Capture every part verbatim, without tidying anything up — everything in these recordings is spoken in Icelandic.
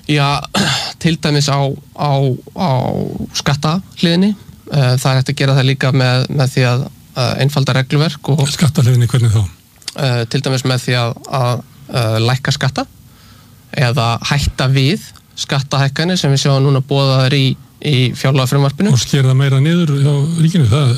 Já, til dæmis á, á, á skattahliðinni. Það er hægt að gera það líka með, með því að einfalda regluverk. Og skattahliðinni, hvernig þá? Til dæmis með því að, að, að lækka skatta eða hætta við skattahækkanir sem við sjáum núna boðaðar í, í fjárlagafrumvarpinu. Og skera það meira niður hjá ríkinu, það?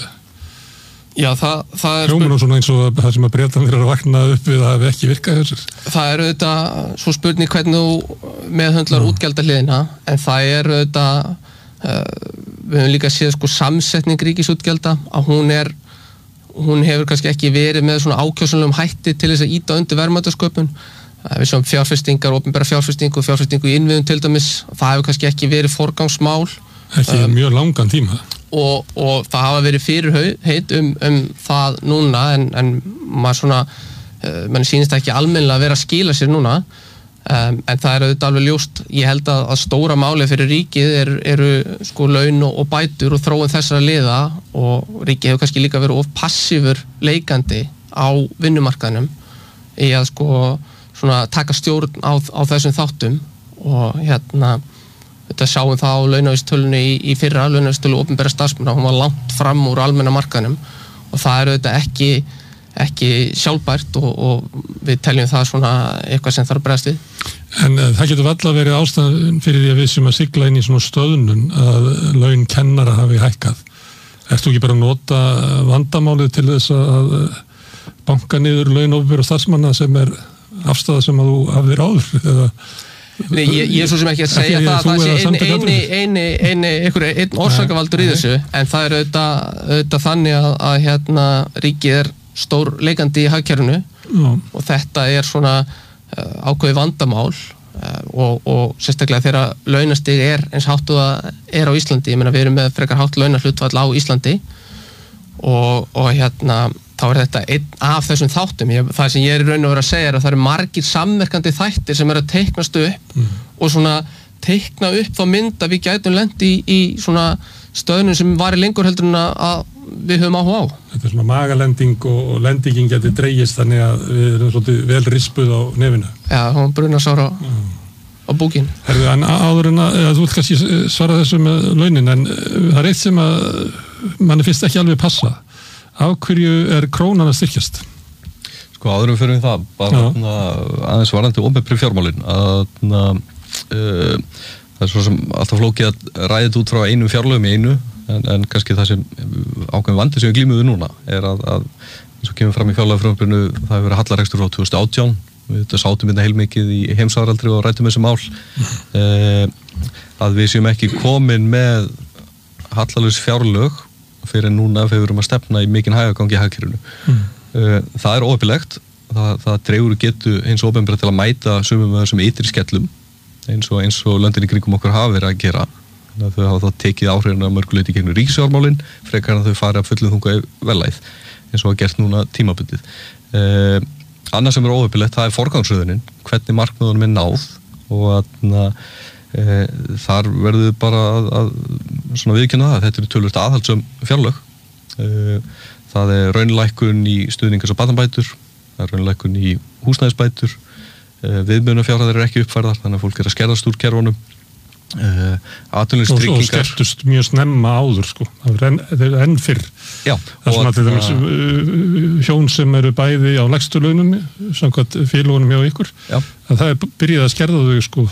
Já, það, það er... Hljómar nú svona eins og það sem að Bretarnir eru að vakna upp við að það hefði ekki virkað þessir. Það er auðvitað svo spurning hvernig þú meðhöndlar útgjaldahliðina, en það er auðvitað, uh, við höfum líka séð sko samsetning ríkisútgjalda, að hún er, hún hefur kannski ekki verið með svona ákjósanlegum hætti til þess að ýta undir verðmætasköpun. Við sjáum fjárfestingar, opinbera fjárfestingu og fjárfestingu í innviðum til dæmis, það hefur kannski ekki verið forgangsmál. Ekki um, mjög langan tíma. Og, og það hafa verið fyrirheit um, um það núna, en, en maður svona, uh, mann sýnist ekki almennilega að vera að skila sér núna, um, en það er auðvitað alveg ljóst. Ég held að, að stóra málið fyrir ríkið er, eru sko laun og, og bætur og þróun þessara liða, og ríkið hefur kannski líka verið of passífur leikandi á vinnumarkaðnum í að sko svona taka stjórn á, á þessum þáttum, og hérna þetta sjáum það á launavísitölunni í, í fyrra, launavísitölu opinbera starfsmanna, hún var langt fram úr almenna markaðnum, og það er auðvitað ekki, ekki sjálfbært, og, og við teljum það svona eitthvað sem þarf að bregðast við. En uh, það getur valla verið ástæðan fyrir því að við sem að sigla inn í svona stöðnun að laun kennara hafi hækkað. Ertu ekki bara að nota vandamálið til þess að banka niður laun opinbera starfsmanna sem er afstæða sem að þú hafðir áður, eða? Nei, ég, ég er svo sem ekki að segja það að það sé eini, eini, eini, eini, einhver, einn orsakavaldur í þessu, en það er auðvitað, auðvitað þannig að, að hérna, ríkið er stór leikandi í hagkerfinu, og þetta er svona uh, ákveðið vandamál, uh, og, og sérstaklega þegar launastig er eins hátt og það er á Íslandi. Ég meina, við erum með frekar hátt launahlutfall á Íslandi, og, og hérna þá er þetta einn af þessum þáttum. Ég, það sem ég er í raun og vera að segja er að það eru margir samverkandi þættir sem er að teiknast upp mm. og svona teikna upp þá mynd að við gætum lent í, í svona stöðnum sem var í lengur heldur en að við höfum áhuga á. Þetta er svona magalending og, og lendingin getur dreigist þannig að við erum svolítið vel rispuð á nefinu. Já, hún brunasára á, mm. á búkin. Herðu, en áður en að, að þú vilt kannski svara þessu með launin, en það er eitt sem að manni finnst ekki alveg passa. Af hverju er krónan að styrkjast? Sko, áðurum fyrir við það, bara na, aðeins varandi opinberu fjármálin, að na, uh, það er svo sem alltaf flókið að ræðið út frá einum fjárlögum í einu, en, en kannski það sem ákveðin vandi sem við glímum við núna er að, að eins og kemur fram í fjárlagafrumvarpinu, það hefur verið hallarekstur frá tvö þúsund og átján, við sátum þetta heilmikið í heimsfaraldri og ræddum þessi mál, uh, að við séum ekki komin með hallarlaus fjárlög fyrir núna þegar við erum að stefna í mikinn hægagangi í hagkerfinu. Mm. Það er óheppilegt, það, það dregur getu eins og opinbera til að mæta sumum af þessum ytri skellum eins og, eins og löndin í kringum okkur hafa verið að gera. Þannig að þau hafa þá tekið áhrifin að mörguleiti gegnum ríkisfjármálin frekar en þau fari að fullum þunga velæð eins og að gert núna tímabundið. Eh, annað sem er óheppilegt, það er forgangsröðunin, hvernig markmiðunum er náð, og að E, þar verður bara að, að svona viðurkenna það, þetta er töluvert aðhaldsöm fjárlög. E, það er raunlækkun í stuðningar og barnabætur, það er raunlækkun í húsnæðisbætur, e, viðmiðunarfjárhæðir eru ekki uppfærðar, þannig að fólk er að skerðast úr kerfunum. E, atvinnuleysistryggingar og skertust mjög snemma áður sko, það er enn fyrr. Já, það er svona til dæmis uh, hjón sem eru bæði á lægstu launum samkvæmt félagunum hjá ykkur, já. Að það er byrjað að skerða þau sko.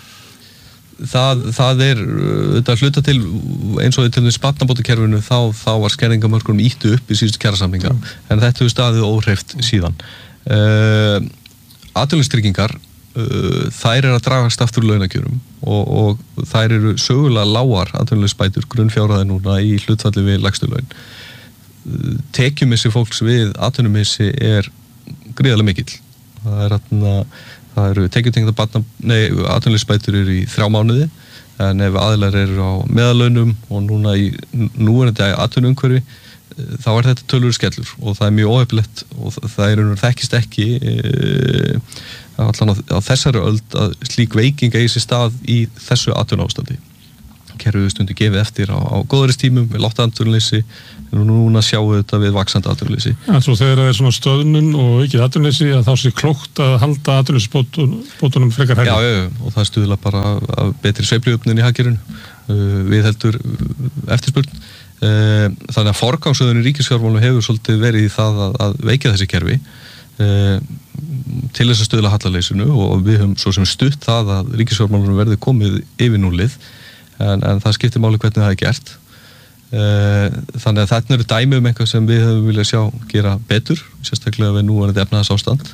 Það, það er þetta hluta til eins og til þess barnabótakerfinu þá, þá var skerðingamörkunum ýttu upp í síðustu kjarasamninga, mm. en þetta hefur staðið óhreyft síðan. Uh, Atvinnuleysistryggingar, uh, þær eru að dragast aftur launakjörum og, og þær eru sögulega lágar atvinnuleysisbætur, grunnfjárhæðir núna í hlutfalli við lægstu laun. Uh, tekjumissi fólks við atvinnumissi er gríðarlega mikill. Það er að Það eru tekjutengda barna, nei, atvinnuleysisbætur eru í þrjá mánuði, en ef aðilar eru á meðalaunum og núna í núverandi atvinnuumhverfi, þá er þetta tölur skellur og það er mjög óheppilegt og það er einhvern þekkist ekki e, allan á, á þessari öld að slík veiking eigi sér stað í þessu atvinnuástandi. kerfið stundu gefið eftir á, á góðuristímum við lágt atvinnuleysi, en núna sjáum við þetta við vaxandi atvinnuleysi. Ja, svo þegar það er svona stöðnun og ekki atvinnuleysi að þá sé klókt að halda atvinnuleysisbótunum frekar hærri. Já, já, og það stuðla bara að betri sveiflujöfnun í hagkerfinu, uh, við heldur eftirspurn. Uh, þannig að forgangsröðun í ríkisfjármálum hefur svolítið verið í það að, að veikja þessi kerfi uh, til þess að stuðla hallaleysinu, og við höfum svo sem stutt það að ríkisfjármálunum verði komið yfir núllið, en, en það skiptir máli hvernig það er gert. Þannig að þetta eru dæmi um eitthvað sem við höfum viljað sjá gera betur, sérstaklega við núverandi efnahagsástand.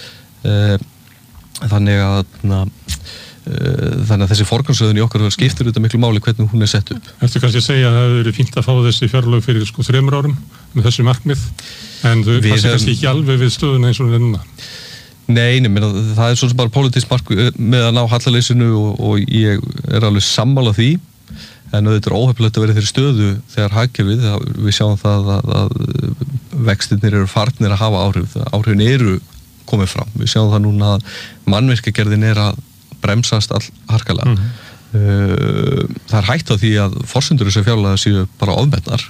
Þannig að þannig að þessi forgangsröðun í okkar skiptir þetta miklu máli hvernig hún er sett upp. Ertu kannski að segja að það hefur verið fínt að fá þessi fjárlög fyrir sko þremur árum með þessu markmið, en þau passi kannski ekki alveg við stöðuna eins og hún er núna? Nei, nefnir, það er svona bara pólitískt markmið með að ná hallaleysinu, og, og ég er alveg sammála því, en þetta er óhefnilegt að vera í þeirri stöðu þegar hagkerfið, við sjáum það að, að vextirnir eru farnir að hafa áhrif, áhrifin eru komið fram, við sjáum það núna að mannvirkjagerðin er að bremsast all harkalega. Mm-hmm. Það er hægt á því að forsendur þessu fjárlaga séu bara ofmetnar,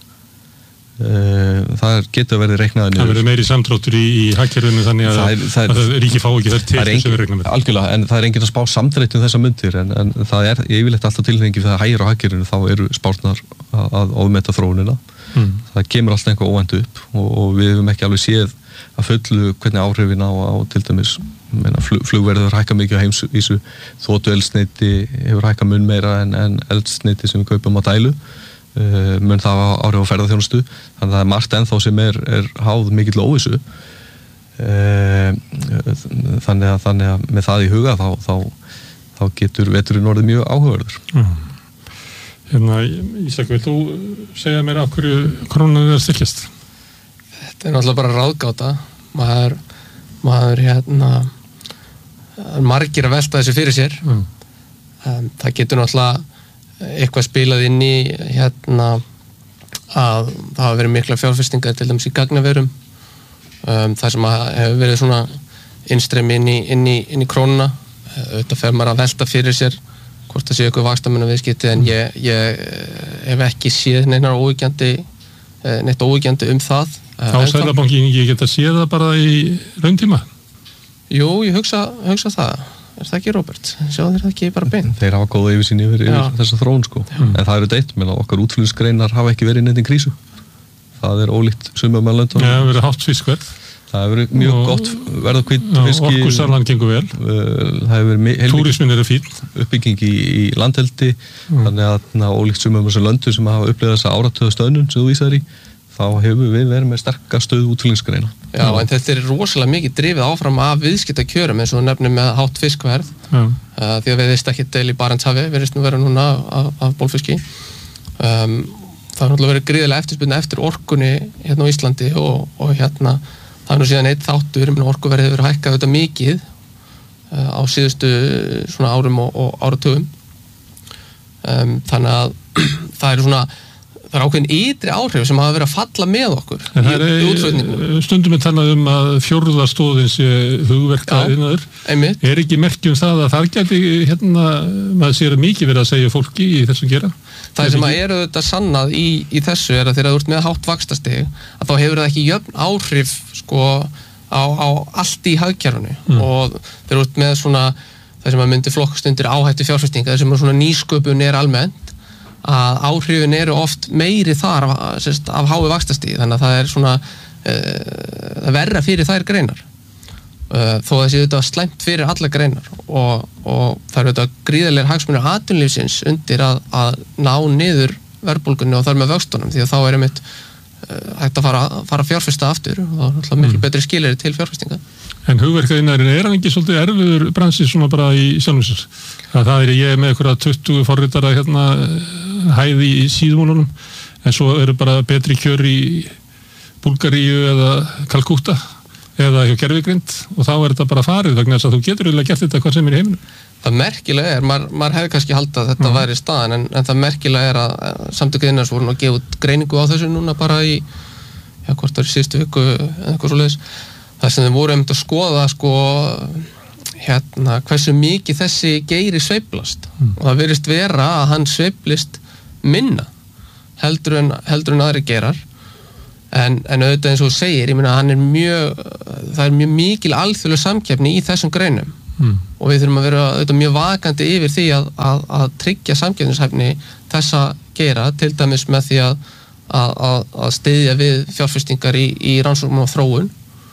það getur verið reiknaði niður. Það verður meiri samdráttur í, í hagkerfinu, þannig að, það er, það er, að það ríki fá ekki þær tekjur sem við reiknum með. Algjörlega, en það er enginn að spá samdrættum þessa mundir, en, en það er yfirleitt alltaf tilhengi þegar það hægir á hagkerfinu, þá eru spárnar að, að ofmeta þróunina. Mm. Það kemur alltaf einhver óvænt upp, og, og við hefum ekki alveg séð að fullu hvernig áhrifin á, á til dæmis flug, flugverður hækka mikið á heimsvísu, þotu eldsneyti hefur hækka mun meira en, en eldsneyti sem við kaupum á dælu. Uh, mun það áhrif á ferðaþjónustu, þannig að það er margt ennþá sem er, er háð mikill óvissu, uh, þannig, að, þannig að með það í huga þá, þá, þá getur veturinn orðið mjög áhugaverður. Mm. Hérna, Ísak, vil þú segja mér af hverju krónan er að styrkjast? Þetta er náttúrulega bara ráðgáta, maður, maður hérna margir að velta þessu fyrir sér. Mm. um, það getur náttúrulega eitthvað spilað inn í hérna að það hafa verið mikla fjárfestingar til dæmis í gagnaverum, um, það sem hefur verið svona innstreymi inn í, inn í, inn í krónuna. Auðvitað fer maður að velta fyrir sér hvort það sé eitthvað vaxtamunna viðskipti, en ég, ég hef ekki séð neinar óyggjandi neitt óyggjandi um það. Þá Seðlabankinn ekki geta séð það bara í rauntíma? Jú, ég hugsa, hugsa það. Er það ekki, Róbert? Sjáðu þeir það ekki bara beint? Þeir hafa góða yfirsýn yfir, yfir þessa þróun, sko. Já. En það eru deitt, meðan okkar útflutningsgreinar hafa ekki verið neitt í krísu. Það er ólíkt sumum með löndunum. Já, það hefur verið hátt fiskverð. Það hefur verið mjög og, gott verð á hvítt fiski. Orkusalan gengur vel. Það hefur verið túrismin eru fín. Uppbygging í, í landheldi, mm. þannig að na, ólíkt sumum með þessu löndu sem hafa upplifað þessa áratöða stöðnun sem þú vísar í, þá hefur við verið með sterka stöðu útflutningsgreina. Já, en þetta er rosalega mikið drifið áfram af viðskiptakjörum, eins og þú nefnir með hátt fiskverð, uh, því að við veist ekki deil í Barentshafi, við veistum vera núna af, af bólfiski. Um, það er náttúrulega verið gríðilega eftirspurn eftir orkunni hérna á Íslandi, og, og hérna það er nú síðan eitt þáttur, menn orkuverðið hefur hækkað þetta mikið uh, á síðustu svona árum og, og áratugum. Um, þannig að það er svona það er ákveðin ytri áhrif sem hafa verið að falla með okkur en í, í útflutningu. Stundum er talað um að fjórða stóðin sé hugverka innaður. Er ekki merkjum það að þar geti hérna, maður sér mikið verið að segja fólki í þessum gera? Það er sem að eru þetta sannað í, í þessu er að þegar þú ert með hátt vaxtastig, að þá hefur það ekki jöfn áhrif sko á, á allt í hagkerfinu, mm. og þegar þú ert með svona það sem að myndi flokkast undir áhættu fjárfestinga, það sem að svona nýsköpun er almennt, að áhrifin eru oft meiri þar af, sérst, af hái vaxtastíð, þannig að það er svona uh, verra fyrir þær greinar, uh, þó að þessi auðvitað slæmt fyrir alla greinar, og, og það eru auðvitað gríðarlegir hagsmunir atvinnulífsins undir að, að ná niður verðbólgunni og þar með vöxtunum, því að þá er einmitt uh, hægt að fara, fara fjárfesta aftur, og það er miklu betri skilyrði til fjárfestinga. En hugverkaðinarinn er hann ekki svolítið erfiður bransi svona bara í sjálfum sér? Það er ég með einhverja tuttugu forritara hérna hæði í síðmúlunum, en svo eru bara betri kjör í Búlgaríu eða Kalkúta eða hjá Gervigrind, og þá er þetta bara farið vegna þess að þú getur eiginlega gert þetta hvað sem er í heiminu. Það merkilega er, maður, maður hefði kannski haldið að þetta mm. væri staðan, en, en það merkilega er að Samtök iðnaðarins voru að gefa út greiningu á þessu núna bara í, já, hvort það er í síðustu viku eða eitthvað svoleiðis. Það sem þeim voru um að skoða sko, hérna, hversu mikið þessi geiri sveiflast, mm. og það virðist vera að hann sveiflist minna heldur en, heldur en aðri gerar en, en auðvitað eins og þú segir, ég meina hann er mjög, það er mjög mikil alþjóðleg samkeppni í þessum greinum mm. og við þurfum að vera auðvitað mjög vakandi yfir því að, að, að tryggja samkeppnishæfni þessa geira, til dæmis með því að, að, að, að styðja við fjárfestingar í, í rannsóknum og þróun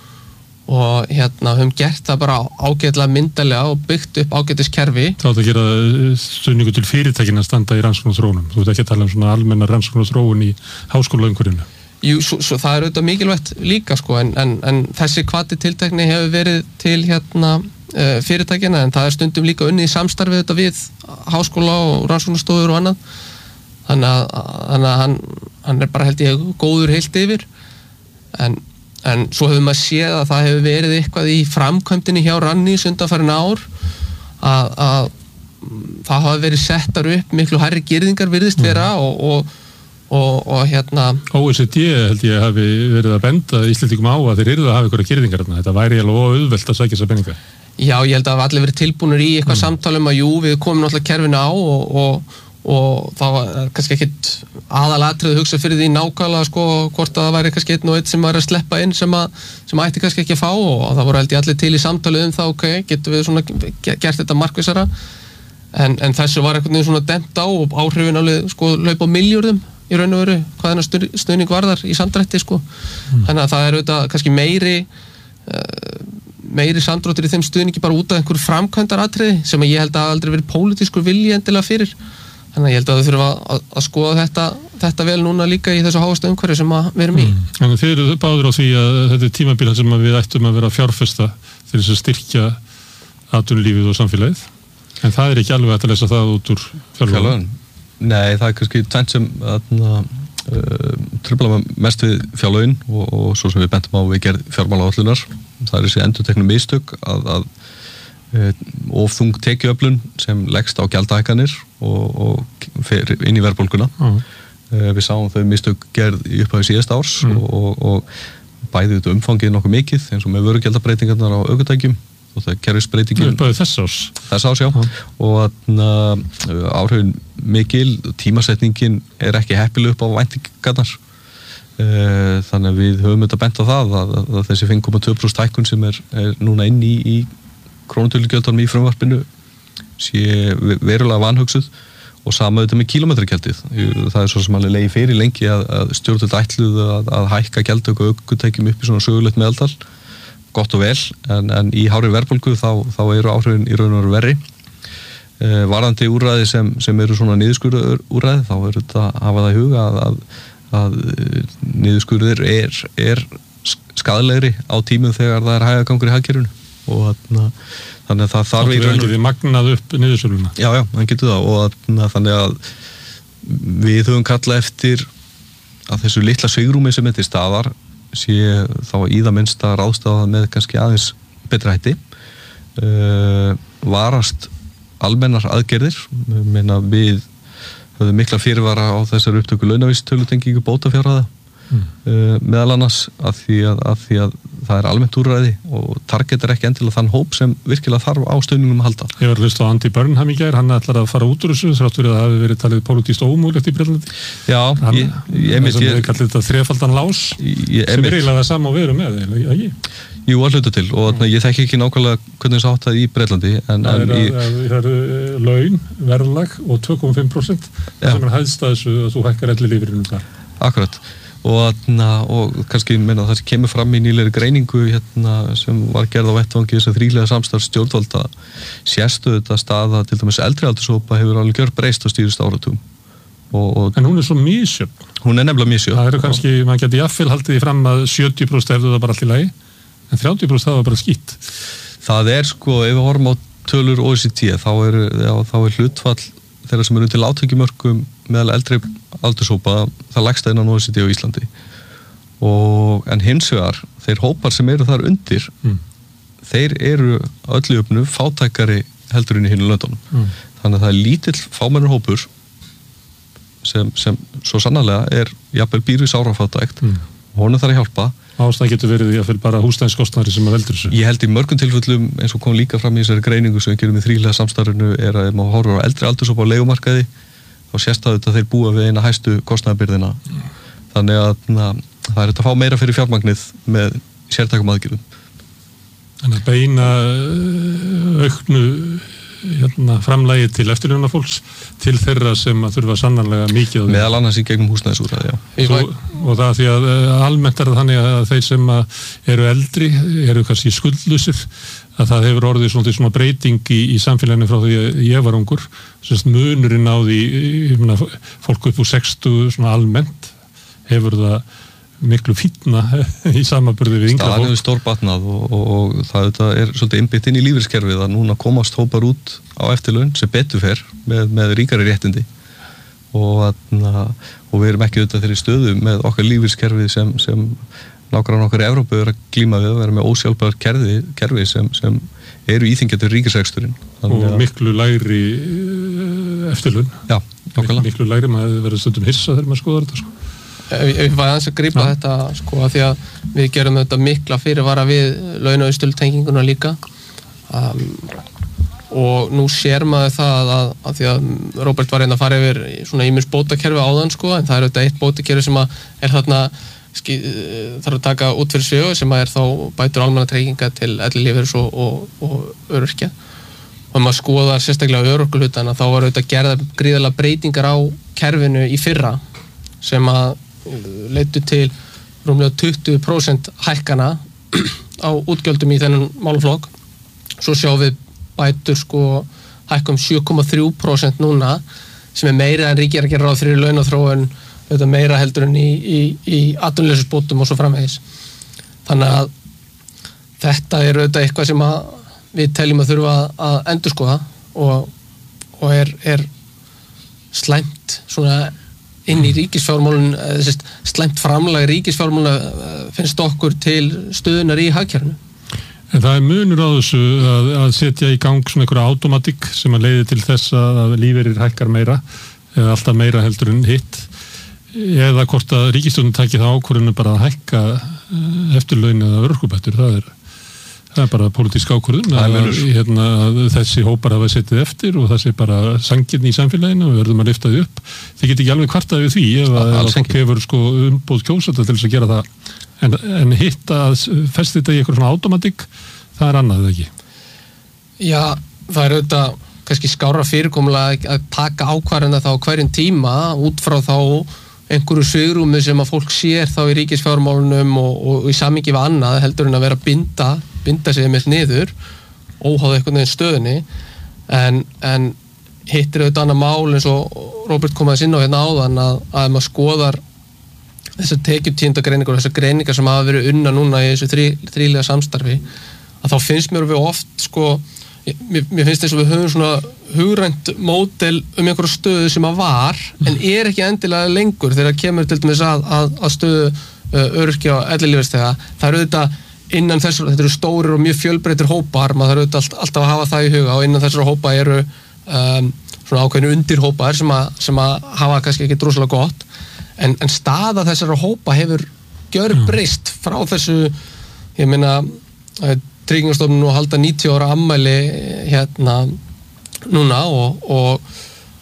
og hérna höfum gert það bara ágætlega myndarlega og byggt upp ágætiskerfi. Það átt að gera stuðningu til fyrirtækin að standa í rannsókn og þróunum. Þú ert ekki að tala um svona almenna rannsókn og þróun í háskólaumhverfinu. Jú, svo, svo það er auðvitað mikilvægt líka sko, en, en, en þessi hvati tiltekni hefur verið til hérna uh, fyrirtækina, en það er stundum líka unnið í samstarfið þetta við háskóla og rannsóknastofur og annað. Þannig að, þannig að hann, hann er bara held ég góður heilt yfir, en En svo hefur maður séð að það hefur verið eitthvað í framkvæmdinni hjá Rannís undanfarin ár að, að það hafa verið settar upp miklu hærri girðingar virðist vera og, og, og, og hérna O E C D held ég hafi verið að benda Íslendingum á að þeir yrðu að hafa ykkur girðingar þarna. Þetta væri alveg auðvelt að sækja þessa peninga. Já, ég held að hafa allir verið tilbúnir í eitthvað mm. samtalum að jú, við komum náttúrulega kerfinu á og, og og það var kannski ekkit aðalatrið að hugsa fyrir því nákvæmlega sko hvort að það væri kannski einn og einn sem var að sleppa inn sem að, sem að ætti kannski ekki að fá og það voru held ég allir til í samtalið um það ok, getum við svona gert þetta markvissara en, en þessu var einhvern veginn svona dempt á og áhrifin alveg sko laup á milljörðum í raun og veru hvað hennar stuðning varðar í samdrætti sko mm. þannig að það er auðvitað kannski meiri uh, meiri samdráttur í þeim stuðningi bara út af einhverju framkvæmdaratriði sem að ég held að aldrei verið pólitískur vilji endilega fyrir. Þannig að ég held að þau þurfa að, að skoða þetta, þetta vel núna líka í þessu háasta umhverfi sem að við erum í. Mm. En þið eru báður á því að þetta er tímabíla sem við ættum að vera fjárfesta til þess að styrkja atvinnulífið og samfélagið. En það er ekki alveg hægt að lesa það út úr fjárlögum. Nei, það er kannski tvennt sem uh, trufla mest við fjárlögin og, og svo sem við bentum á við gerð fjármálaáætlunar. Það er þessi endurteknu mistök að, að of þung tekjuöflun sem leggst á gjaldahækkanir og, og fer inn í verðbólguna. Uh. Við sáum þau mistök gerð í upphæðu síðasta árs mm. og, og, og bæði þetta umfangið nokkuð mikið eins og með vörugjaldabreitingarnar á ökutækjum og það kerfisbreytingin upphæðu þess árs. Þess árs, já. Uh. Og uh, áhrifin mikil, tímasetningin er ekki heppileg upp á væntingarnar. Uh, þannig að við höfum þetta bent á það að, að, að þessi fimm komma tvö prósent hækkun sem er, er núna inn í, í krónutölugjöldunum í frumvarpinu sé verulega vanhugsuð og sama auðvitað með kílómetragjaldið. Það er svo sem alveg leiði fyrir lengi að, að stjórnvöld ætluðu að, að hækka gjaldtöku og ökutækjum upp í svona sögulegt meðaltal, gott og vel, en, en í hárri verðbólgu þá, þá eru áhrifin í raun og veru verri. Eh, varðandi úrræði sem, sem eru svona niðurskurður úrræði, þá er þetta að hafa það í huga að, að, að niðurskurður er, er skaðlegri á tímum þegar það er hægagangur í hagkerfinu. Og þannig að það þarf í raun og veru magnað upp niðursöluna. Já, já, hann getur það og þannig að við höfum kallað eftir að þessu litla svigrúmi sem er til staðar sé þá í það minnsta ráðstafa með kannski aðeins betra hætti uh, varast almennar aðgerðir. Meina við höfum mikla fyrirvara á þessar upptöku launavísitölutengingu bótafjárhæða mm. uh, meðal annars að því að, að því að það er almennt úrræði og targetar ekki endilega þann hóp sem virkilega þarf á stuðningum að halda. Ég var að hlusta á Andy Burnham í gær, hann ætlar að fara út úr þessu þrátt fyrir að það hafi verið talið pólitískt ómögulegt í Bretlandi. Já, hann, ég, ég einmitt ég... ég kallir þetta þrefaldan lás ég, sem er eiginlega það sama og við erum með, eða ekki? Jú, að hluta til og mm. ég þekki ekki nákvæmlega hvernig það átt það í Bretlandi. En, það en er, í... að, það er laun, verðlag og tvö komma fimm prósent sem er hæðst að þessu að þú hækkar ellilífeyrinum þar. Akkurat. Og, og kannski meina, það sem kemur fram í nýlegri greiningu hérna, sem var gerð á vettvangi þess að þrílega samstarf stjórnvalda sérstu þetta staða til dæmis eldri aldurshópa hefur alveg gjör breyst á stýrist áratugum. Og, og en hún er svo misjöfn. Hún er nefnilega misjöfn. Það eru kannski, maður geti jafnvel haldið í fram að sjötíu prósent hefðu það bara allt í lagi en þrjátíu prósent það var bara skýtt. Það er sko, ef við horfum á tölur O E C D þá er, já, þá er hlutfall þeirra sem eru undir lágtekjumörkum meðal eldri aldurshópa það lægsta innan O E C D á Íslandi og en hins vegar þeir hópar sem eru þar undir mm. þeir eru öllu jöfnu fátækari heldur inn í hinu löndunum mm. þannig að það er lítill fámennur hópur sem, sem svo sannarlega er jafnvel býr við sárafátækt mm. og honum þarf að hjálpa. Ástæða getur verið í að fyrir bara húsnæðiskostnaðir sem að veldur þessu. Ég held í mörgum tilfellum eins og kom líka fram í þessari greiningu sem við gerum í þríhliða samstarfinu er að ef maður horfir á eldri aldurshópa á leigumarkaði þá sést það að þeir búa við eina hæstu kostnaðarbyrðina mm. þannig að na, það er þetta að fá meira fyrir fjármagnið með sértækum aðgerðum. Þannig að beina auknu hérna, framlagi til eftirlaunafólks til þeirra sem að þurfa sannarlega mikið meðal annars í gegnum húsnæðisúrræði, já. Svo, og það því að almennt er það þannig að þeir sem eru eldri eru kannski skuldlausir, að það hefur orðið svona, svona breyting í, í samfélaginu frá því að ég var ungur, semst munurinn á því, ég meina, fólk upp úr sextugu svona almennt hefur það miklu fínna í samanburði við yngra fólk. Staðan hefur stórbatnað og, og, og það er svolítið innbyggt inn í lífeyriskerfið að núna komast hópar út á eftirlaun sem betur fer með, með ríkari réttindi og, atna, og við erum ekki auðvitað þeirri stöðu með okkar lífeyriskerfið sem, sem nákvæmlega okkar í Evrópu er að glíma við að vera með ósjálfbæðar kerfi, kerfi sem, sem eru íþingjatur ríkisreksturinn. Og miklu lægri eftirlaun. Já, nákvæmlega. Miklu lægri, maður verður stundum hissa þegar maður skoðar þetta, sko. Ef ég var aðeins að grípa ja. þetta sko að því að við gerum þetta mikla fyrirvara við launauðstöldtenginguna líka um, og nú sér maður það að, að því að Róbert var reyna að fara yfir svona ýmis bótakerfi áðan sko en það er auðvitað eitt bótakerfi sem að er þarna ski, þarf að taka út fyrir sig sem að er þá bætur almannatrygginga til ellilífeyris og, og, og öryrkja og ef maður skoðar sérstaklega örorkuhlutana þá var auðvitað gerða gríðarlega breytingar á kerfinu í fyrra sem að leiddu til rúmlega tuttugu prósent hækkana á útgjöldum í þennan málaflokk. Svo sjáum við bætur sko hækkum sjö komma þrjú prósent núna sem er meira en ríkið er að gera ráð fyrir launaþróun, þetta meira heldur en í, í, í atvinnuleysispótum og svo framvegis. Þannig að þetta er auðvitað eitthvað sem að við teljum að þurfa að endurskoða og, og er, er slæmt svona inn í ríkisfjármálun, slæmt framlag ríkisfjármálun finnst okkur til stöðunar í hagkerfinu. En það er munur á þessu að, að setja í gang svona einhverja automatík sem að leiði til þess að lífeyrir hækkar meira eða alltaf meira heldur en hitt eða hvort að ríkisstjórnin taki það ákvörðinu bara að hækka eftirlaun eða örorkubætur, það er það er bara pólitísk ákvörðun að, hérna, að þessi hópar hafa setið eftir og það sé bara sanngirni í samfélaginu og við verðum að lyfta því upp. Þið geti ekki alveg kvartað við því ef að, að fólk hefur sko umboð kjósata til þess að gera það en, en hitt að festi þetta í eitthvað svona automatík, það er annað ekki. Já, það er auðvitað kannski skára fyrirkomulega að taka ákvarðina þá hverjum tíma út frá þá einhverju svigrúmi sem að fólk sér þá í ríkisfjármálunum og, og, og í samhengi við annað heldur en að vera að binda, binda sig með niður, óháð einhvern veginn stöðunni, en, en hittir auðvitað annað mál eins og Róbert kom aðeins inn á hérna áðan að, að maður skoðar þessar tekjutíundagreiningar og þessar greiningar sem hafa verið unna núna í þessu þrí, þrílega samstarfi, að þá finnst mér við oft sko, mér, mér finnst þess að við höfum svona hugrænt módel um einhverju stöðu sem að var en er ekki endilega lengur þegar kemur til dæmis að, að, að stöðu uh, öryrkja og ellilífeyrisþega. Það eru auðvitað innan þessar, þetta eru stórir og mjög fjölbreyttir hópar, maður þarf auðvitað alltaf að hafa það í huga og innan þessar hópa eru um, svona ákveðinu undirhópar sem að, sem að hafa kannski ekki rosalega gott en, en staða þessara hópa hefur gjörbreyst frá þessu, ég meina Tryggingastofnun og halda níutíu ára afmæli hérna núna og og,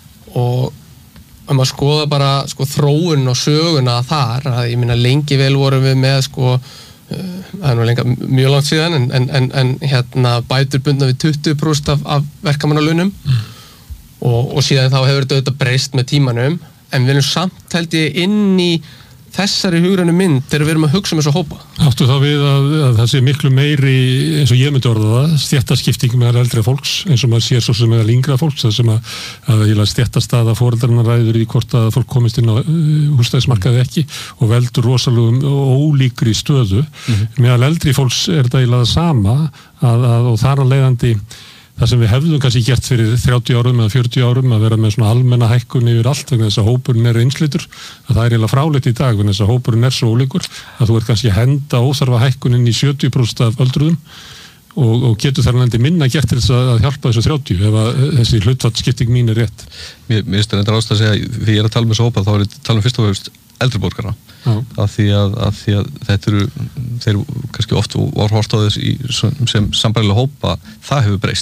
og um að skoða bara sko þróun og söguna þar, að ég meina lengi vel vorum við með sko uh, það er nú lenga mjög langt síðan en, en, en, en hérna bætur bundna við tuttugu prósent af, af verkamannalaunum mm. og, og síðan þá hefur þetta auðvitað breyst með tímanum en við erum samt held ég inn í þessari hugrænu mynd þegar við erum að hugsa um þessa hópa. Áttu þá við að, að það sé miklu meiri, eins og ég myndi orða það, stéttaskipting með eldri fólks, eins og maður sér svo sem með yngra fólks, það sem að, að stéttastaða foreldrarna ræður í hvort að fólk komist inn á uh, húsnæðismarkaði ekki og veldur rosalegum ólíkri stöðu. Mm-hmm. Meðal eldri fólks er það eiginlega það sama að, að, og þar á leiðandi það sem við hefðum kannski gert fyrir þrjátíu árum eða fjörutíu árum að vera með svona almenna hækkun yfir allt vegna þess að hópurinn er einsleitur að það er eiginlega fráleitt í dag vegna þess að hópurinn er svo ólíkur að þú ert kannski að henda óþarfa hækkunin í sjötíu prósent af öldruðum og, og getur þar nændi minna gert til þess að hjálpa þessu þrjátíu ef að þessi hlutfallsskipting mín er rétt. Mér finnst þetta ást að segja því ég er að tala með þessu hópa þá er ég að tala um fyrst og fremst eldri borgara af því að, að því að þetta eru þeir kannski oft var hort á þess í, sem sambærilega hópa það hefur breyst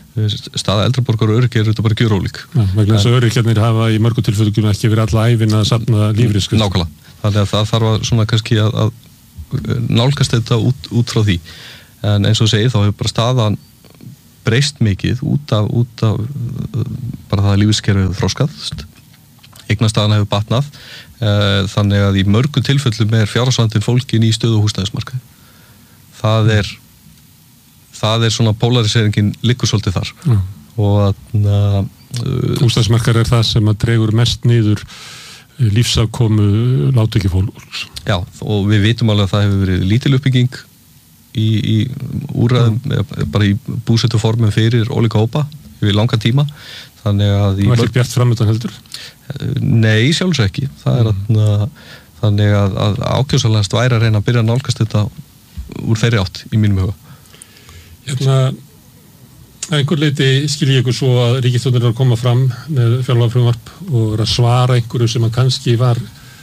staða eldri borgara og öryrkja er þetta bara gjörólík. Já, vegna þess að öryrkjarnir hafa í mörgum tilfellum ekki verið alla ævin að safna lífeyrisgreiðslum. Nákvæmlega. Þannig að það þarf að svona kannski að, að nálgast þetta út, út frá því. En eins og segir þá hefur bara staðan breyst mikið út af, út af bara það að lífeyriskerfið þroskast. Eignastaðan hefur batnað. Þannig að í mörgum tilfellum er fjárhagsvandinn fólkin í stöðu húsnæðismarkaði. Það er það er svona polariseringen liggur svolítið þar. Já. Og að uh, húsnæðismarkaður er það sem að dregur mest niður lífsafkomu lágtekjufólks. Já, og við vitum alveg að það hefur verið lítil uppbygging í, í úrræðum, bara í búsetuformum fyrir ólíka hópa yfir langa tíma. Þannig að og ekki bjart framöndan heldur? Nei, sjálfs ekki. Það er mm. að, þannig að, að ákjósanlegast væri að reyna að byrja að nálgast þetta úr þeirri átt í mínum huga. Hérna, einhver leiti skil ég ykkur svo að ríkisstjórnin er að koma fram með fjárlagafrumvarp og er að svara einhverju sem að kannski var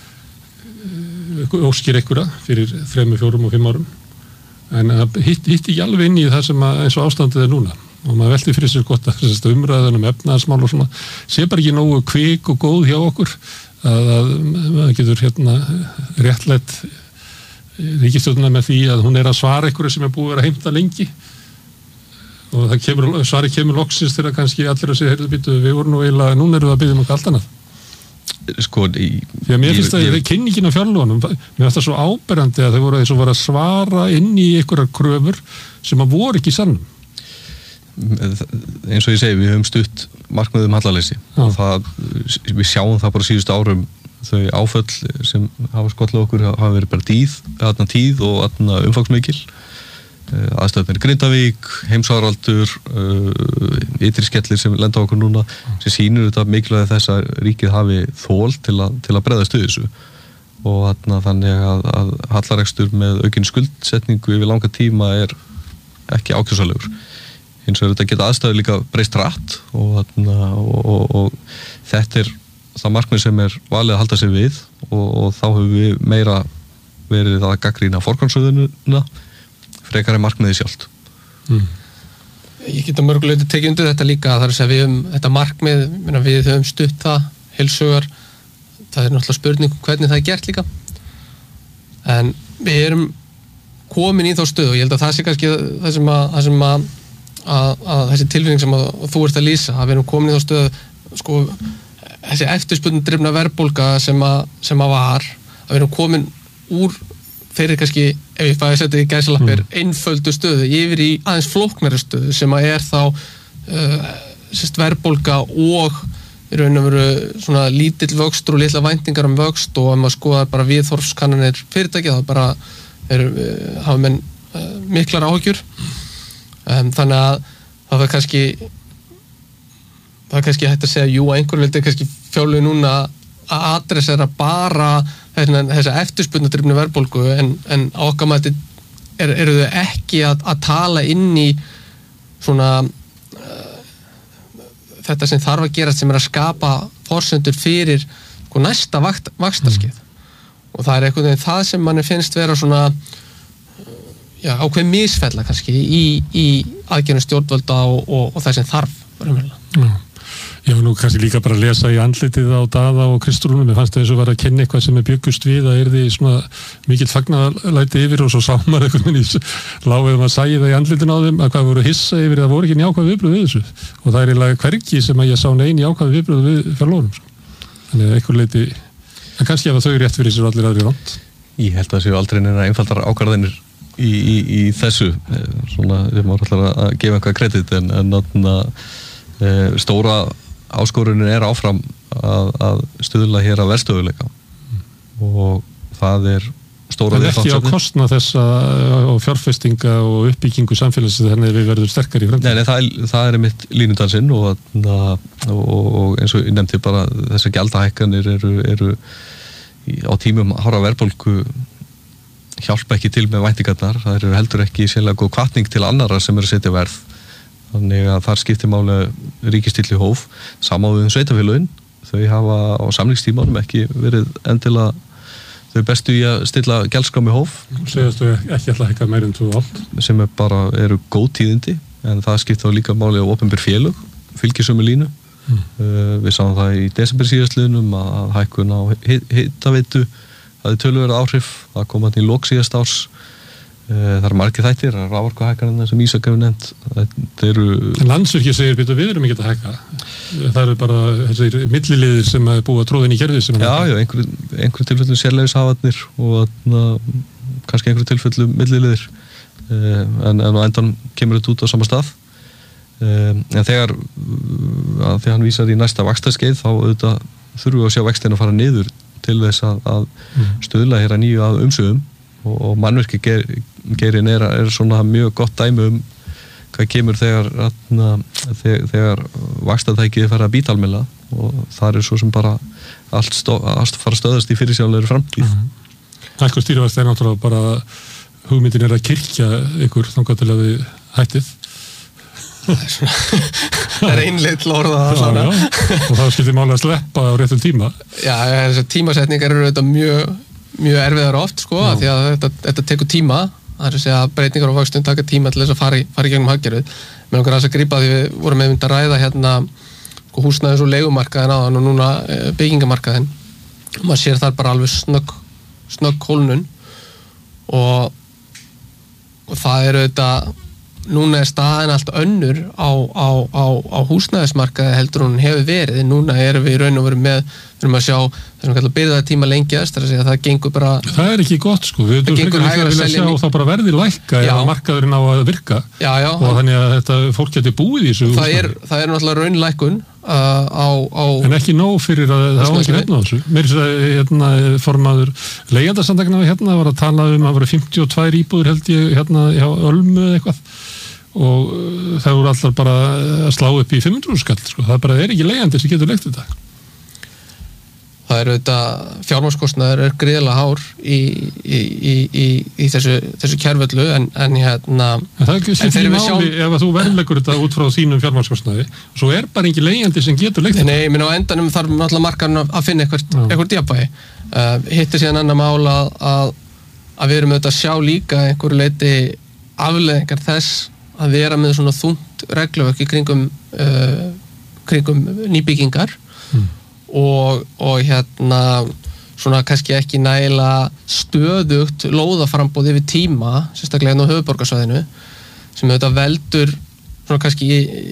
óskir einhverja fyrir þremur, fjórum og fimm árum. En það hitt, hitt ekki alveg inn í það sem að, eins og ástandið er núna. Og maður velti fyrir sér gott að umræðan um efnahagsmál og svona sé bara ekki nógu kvik og góð hjá okkur að, að maður getur hérna réttlætt ríkisstjórnina með því að hún er að svara einhverju sem er búið að vera heimta lengi. Og það kemur, svari kemur loksins þegar kannski allir að segja, heyrðu býtu, við vorum nú eiginlega, núna erum við að byggja um eitthvað allt annað. Sko, í... Því að mér finnst það, kynningin á fjárlögunum, mér finnst það svo áberandi að þau voru eins og var að svara inn í einhverjar kröfur sem að voru ekki sannum. Eins og ég segi, við höfum stutt markmiðum hallaleysi. Og það, við sjáum það bara síðustu árum, þau áföll sem hafa skollað okkur hafa verið bara tíð, aðna tíð og aðna umfangsmikil. Aðstæðnir Grindavík, heimsfaraldur, uh, ytri skellir sem lenda okkur núna, sem sýnir þetta mikilvægi þess að ríkið hafi þol til að, til að bregðast við þessu. Og þarna, þannig að, að hallarekstur með aukin skuldsetningu yfir langa tíma er ekki ákjósalegur. Hins vegar þetta geta aðstæður líka breyst rætt og, þarna, og, og, og þetta er það markmið sem er valið að halda sig við og, og þá höfum við meira verið að gagnrýna forgangsröðunina frekar en markmiði sjálft. Mm. Ég get að mörguleiti tekið undir þetta líka, það er að segja við um þetta markmið, við höfum stutt það, heilsugar, það er náttúrulega spurning hvernig það er gert líka. En við erum komin í þá stöðu og ég held að það sé kannski það sem að, það sem að, að, að þessi tilfinning sem að, þú ert að lýsa, að við erum komin í þá stöðu, sko, þessi eftirspurnin drifna verðbólga sem að, sem að var, að við erum komin úr þeirri kannski, ef ég fæði að setja í gæsalappir, mm. einföldu stöðu yfir í aðeins flóknari stöðu sem að er þá uh, sérst verðbólga og í raun og veru svona lítill vöxtur og litla væntingar um vöxt og ef maður skoðar bara viðhorfskannanir fyrirtæki þá bara eru, uh, hafa menn uh, miklar áhyggjur. Um, þannig að það var kannski það er kannski hægt að segja, jú, að einhver vildi kannski fjárlög núna að adressera bara þessa eftirspurnadrifnu verðbólgu en, en á okkar mati er, eru þau ekki að, að tala inn í svona uh, þetta sem þarf að gera sem er að skapa forsendur fyrir sko, næsta vakt, vaxtarskeið mm. og það er einhvern veginn það sem manni finnst vera svona já, ákveð misfella kannski í, í aðgerðum stjórnvalda og, og, og það sem þarf raunverulega. Mm. Ég var nú kannski líka bara að lesa í andlitið á Daða og Kristrúnu, mér fannst það eins og var að kenna eitthvað sem er byggust við, að er því svona mikill fagnaðarlæti yfir og svo sámar einhvern veginn í lágum að sæja það í andlitin á þeim að hvað voru hissa yfir það voru ekki jákvæð viðbröð við þessu og það er eiginlega hvergi sem að ég sá nein jákvæð viðbröð við fjárlónum sko. Þannig að einhver leiti, en kannski ef þau rétt fyrir sér allir aðri ránt. Ég held að það séu aldrei neina einfaldar ákvarðanir í, í, í þessu, svona við máum alltaf að gefa einhvað kredit en, en náttúrulega e, stóra áskorunin er áfram að, að stuðla hér að verðstöðuleika mm. og það er stóra viðfangsefni. Það er ekki á kostnað þessa og fjárfestinga og uppbyggingu samfélags þannig að við verðum sterkar í fremd. Nei, nei það, er, það er mitt línudansinn og, og, og eins og ég nefndi bara þessar gjaldahækkanir eru, eru á tímum hárra verðbólgu hjálpa ekki til með væntingarnar, það eru heldur ekki sérlega góð hvatning til annarra sem eru að setja verð. Þannig að þar skiptir máli ríkistilli hóf, samáðum sveitafélögin, þau hafa á samningstímanum ekki verið endilega þau bestu í að stilla gjaldskrá með hóf. Segjastu ekki alltaf eitthvað meir en tvö og hálft. Sem er bara, eru góð tíðindi, en það skipta líka máli á opinber félög, fylgisömu línu. Mm. Uh, við sáum það í desember síðastliðnum að hækkun á hitaveitu hafði töluverð áhrif, það kom hann í lok síðast árs. Uh, það eru margir þættir, raforkuhækkanirnar sem Ísak hefur nefnt. Það eru... Landsvirkjun segir betur við erum ekki að hækka. Það eru bara þessir milliliðir sem er búið að tróða inn í kerfið sem... Já, já, einhverjum einhver tilfellum sérleyfishafarnir og na, kannski einhverjum tilfellum milliliðir uh, en, en á endan kemur þetta út á sama stað. Um, en þegar að þegar hann vísar í næsta vaxtaskeið þá auðvitað þurfum við að sjá vextina að fara niður til þess að, að mm. stuðla hér að nýju að umsögum og, og mannvirki ger, gerin er, er svona mjög gott dæmi um hvað kemur þegar atna, þegar, þegar vaxtatækið fara að býta almennilega og það er svo sem bara allt, stó, allt fara að stöðast í fyrirsjáanlegri framtíð. Mm. Hækkun stýrivaxta er náttúrulega bara hugmyndin er að kirkja ykkur þangað til að við hættið. Það er einleitt til að orða það svona. Já, já. Og það skiptir máli að sleppa á réttum tíma. Já, þessar tímasetningar eru þetta mjög, mjög erfiðar oft sko, af því að þetta, þetta tekur tíma. Það er að segja að breytingar á vöxtum taka tíma til þess að fara í, fara í gegnum hagkerfið. Mér langar aðeins að grípa því við vorum með mynd að ræða hérna sko, húsnæðis- og leigumarkaðin áðan og núna e, byggingamarkaðin. Og maður sér þar bara alveg snögg, snögg hólnun og, og það eru þetta núna er staðin allt önnur á, á, á, á húsnæðismarkaði heldur hún hefur verið. Núna erum við í raun og veru með, við erum að sjá það sem kallar birgðatíma lengjast, það er að segja að það gengur bara... Það er ekki gott sko, við erum frekar að vilja sjá ný... þá bara verði lækka ef markaðurinn á að virka já, já, og þannig að þetta fólk getur búið í þessu það er, það er náttúrulega raunlækkun uh, á, á... En ekki nóg fyrir að það á ekki nefna á þessu. Mér er það hérna, formaður leigjendasamtaka hérna var að tala um að vera fimmtíu og tvær íbúðir held ég hérna hjá Ölmu eða eitthvað og það voru allar bara að slá upp í fimm hundruð skall sko. Það bara er ekki leigjandi sem getur leikt þetta. Það eru þetta fjármagnskostnaður er gríðarlega hár í, í, í, í, í þessu, þessu kerföllu en, en hérna en það er ekki sér máli sjá... ef að þú verðleikur þetta út frá þínum fjármagnskostnaði og svo er bara ekki leigjandi sem getur leikt þetta. Nei, ég minna á endanum þarf náttúrulega markaðurinn að finna eitthvað, eitthvað djafnvægi. Uh, hittir síðan annar mál að, að, að við erum auðvitað að sjá líka einhverju leiti afleiðingar þess að vera með svona þungt regluverk í kringum, uh, kringum nýbyggingar mm. og, og hérna svona kannski ekki nægilega stöðugt lóðaframbóð yfir tíma, sérstaklega hérna á höfuðborgarsvæðinu sem auðvitað veldur svona kannski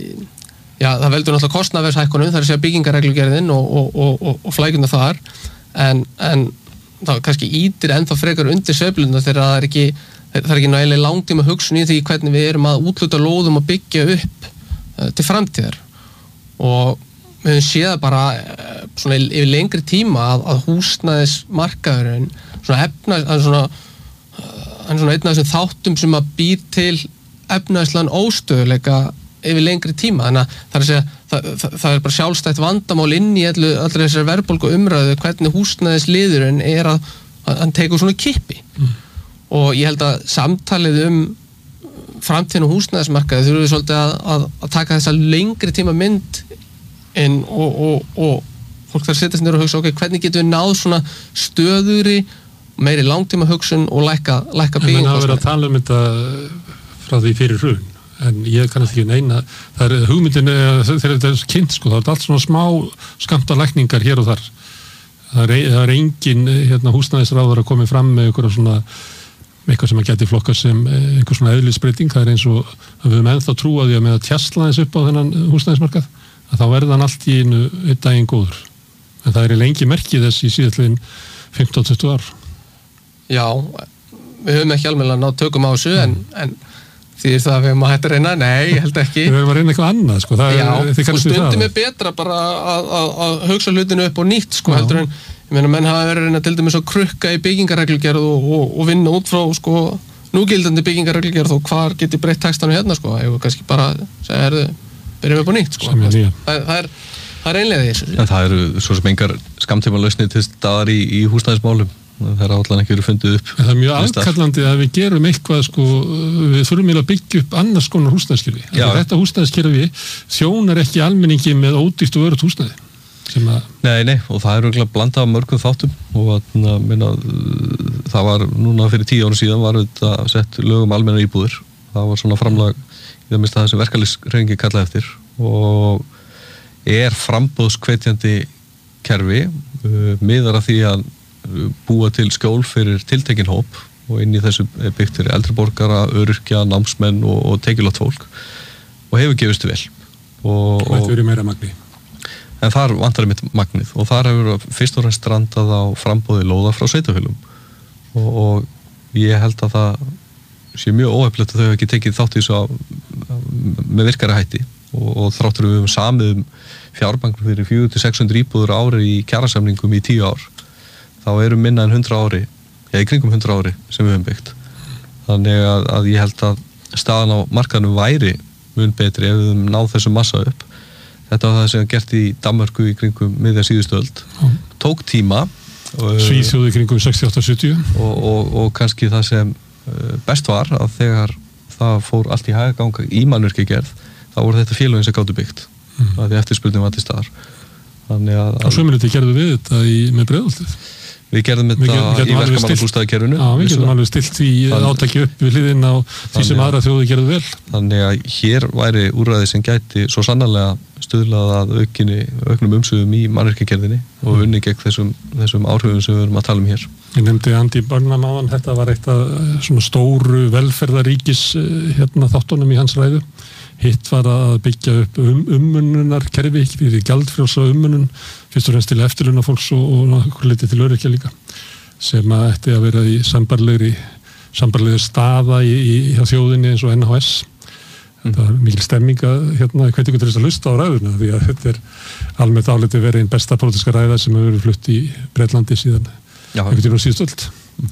já, það veldur náttúrulega kostnaðarverðshækkunum, það er að segja byggingarreglugerðin og, og, og, og, og flækjuna þar en, en það kannski ítir ennþá frekar undir sveifluna þegar það er ekki það er ekki nægilega langtíma hugsun í því hvernig við erum að útluta lóðum og byggja upp uh, til framtíðar og við höfum séð bara uh, svona yfir lengri tíma að, að húsnæðismarkaðurinn svona efnaðis hann svona, uh, hann svona einn af þessum þáttum sem að býr til efnaðislegan óstöðuleika yfir lengri tíma þannig að það er að segja það, það, það er bara sjálfstætt vandamál inn í allir þessari verðbólgu umræðu hvernig húsnæðisliðurinn er að, að hann tekur svona kippi mm. og ég held að samtalið um framtíðin og húsnæðismarkaði þurfum við svolítið að, að, að taka þessa lengri tíma mynd inn og, og, og fólk þarf að setja sig niður og hugsa ok, hvernig getum við náð svona stöðugri meiri langtíma hugsun og lækka, lækka byggingkostnaði. En það verið að tala um þetta frá því fyrir hrun en ég kannast ekki neina það er hugmyndin þegar þetta er kynnt sko, það er allt svona smá skammtalækningar hér og þar það er, það er engin hérna, húsnæðisráður að koma fram með einhverja svona eitthvað sem að geti flokkað sem einhver svona eðlisbreyting, það er eins og að við höfum ennþá trúað því að með að tjastla þess upp á þennan húsnæðismarkað, að þá verða hann allt í einu einn daginn góður en það er lengi merkið þess í síðastliðin fimmtán til tuttugu ár. Já, við höfum ekki alveg að ná tökum á þessu en, en því það að við höfum að hætta að reyna, nei, ég held ekki. Við höfum að reyna eitthvað annað, sko. Það já, er, og stundum er betra bara að, að, að hugsa hlutinu upp og nýtt, sko, já. Heldur en, ég meina, menn hafa verið að reyna til dæmis að krukka í byggingarreglugerð og, og, og vinna út frá, sko, núgildandi byggingarreglugerð og hvar geti breytt textanu hérna, sko, ég var kannski bara, segja, herðu, byrjum upp og nýtt, sko. Það, það er, það er einlega því, en það eru svo sem engar skammtíma lausnir til staðar í, í húsnæðismálum. Það er allan ekki verið fundið upp. Það er mjög aðkallandi að við gerum eitthvað sko, við þurfum að byggja upp annars konar húsnæðiskerfi. Þetta húsnæðiskerfi þjónar ekki almenningi með ódýrt og örugt húsnæði. Sem að... Nei, nei, og það er örgulega blandað af mörgum þáttum og að, minna, það var núna fyrir tíu árum síðan var þetta sett lögum almennar íbúðir. Það var svona framlag það minnst að þessi verkalýðshreyfingi kallaði eftir og er framboðshvetjandi kerfi uh, miðar að því að búa til skjól fyrir tiltekinn hóp og inn í þessu er byggt fyrir eldri borgara, öryrkja, námsmenn og, og tekjulátt fólk og hefur gefist vel. Og, og þetta verið meira magni. En þar vantar mitt magnið og þar hefur fyrst og fremst strandað á frambóði lóða frá sveitarfélögum og, og ég held að það sé mjög óhefnilegt að þau hefur ekki tekið þátt í þessu á, með virkari hætti og, og þráttur við höfum samið um fjárbank fyrir fjögur til sex hundruð íbúður ári í kjarasamningum í tíu ár þá eru minna en hundrað ári eða í kringum hundrað ári sem við höfum byggt. Þannig að, að ég held að staðan á markaðnum væri mun betri ef við höfum náð þessum massa upp. Þetta var það sem gert í Danmörku í kringum miðja síðustu öld. Mm. Tók tíma. Svíþjóð í kringum sextíu-átta sjötíu. Og, og, og kannski það sem best var að þegar það fór allt í hægaganga í mannvirkjagerð, þá voru þetta félögin sem gátu byggt. Mm. Það því eftirspurning var til staðar. Þannig að... Og sömuleyti gerðu við þetta í, með Breiðholtið. Við gerðum þetta í verkamannabústaðakerfinu. Já, við getum alveg stilt því átaki upp við hliðin á því sem aðra þjóði gerðu vel. Þannig að hér væri úrræði sem gæti svo sannarlega stuðlað að aukinni, auknum umsögum í mannvirkjagerðinni og unni gegn þessum, þessum áhrifum sem við erum að tala um hér. Ég nefndi Andy Burnham áðan, þetta var eitt af svona stóru velferðaríkis hérna þáttunum í hans ræðu. Hitt var að byggja upp um, ummununarkerfi fyrir gjaldfrjálsa ummunun fyrst og fremst til eftirlauna fólks og, og nokkur litið til öryrkja líka sem að ætti að vera í sambarlegri sambarlegri staða í, í, í þjóðinni eins og N H S. Mm. Það er mikil stemming að hérna hvernig ykkur til þess að hlusta á ræðuna því að þetta er almennt álitið verið einn besta pólitíska ræða sem hefur verið flutt í Bretlandi síðan einhvern tímann síðust öld.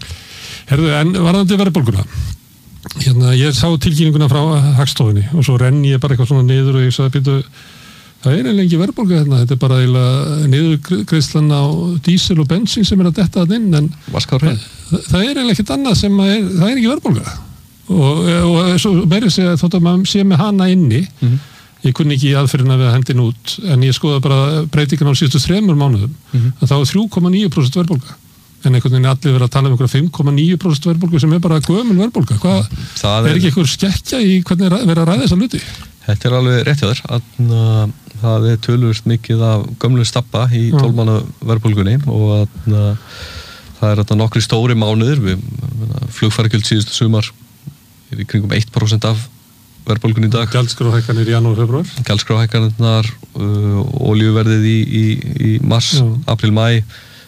Herðu, en varðandi verðbólguna. Hérna, ég sá tilkynninguna frá Hagstofunni og svo renn ég bara eitthvað svona niður og ég sagði býtu, það er eiginlega ekki verðbólga hérna, þetta er bara eiginlega niðurgreiðslan á dísil og bensín sem er að detta að inn, en það, það er eiginlega ekkert annað sem að er, það er ekki verðbólga og, og svo meiri segja þótt að maður sé með hana inni, mm-hmm. ég kunni ekki í aðferðina við að hendin út, en ég skoða bara breytingan á síðustu þremur mánuðum, mm-hmm. að þá er þrjú komma níu prósent verðbólga. En einhvern veginn allir verið að tala um einhverja fimm komma níu prósent verðbólgu sem er bara gömul verðbólga. Hvað, er, er ekki einhver skekkja í hvernig verið að ræða þessa hluti? Þetta er alveg rétt hjá þér. Að, það er töluvert mikið af gömlu stappa í tólf mánaða verðbólgunni og að, að, það er þetta nokkri stóri mánuðir. Flugfargjöld síðustu sumar er í kringum eitt prósent af verðbólgunni í dag. Gjaldskráhækkanir í janúar, februar. Gjaldskráhækkanirnar, uh, olíuverðið í, í, í mars, Já. Apríl, maí.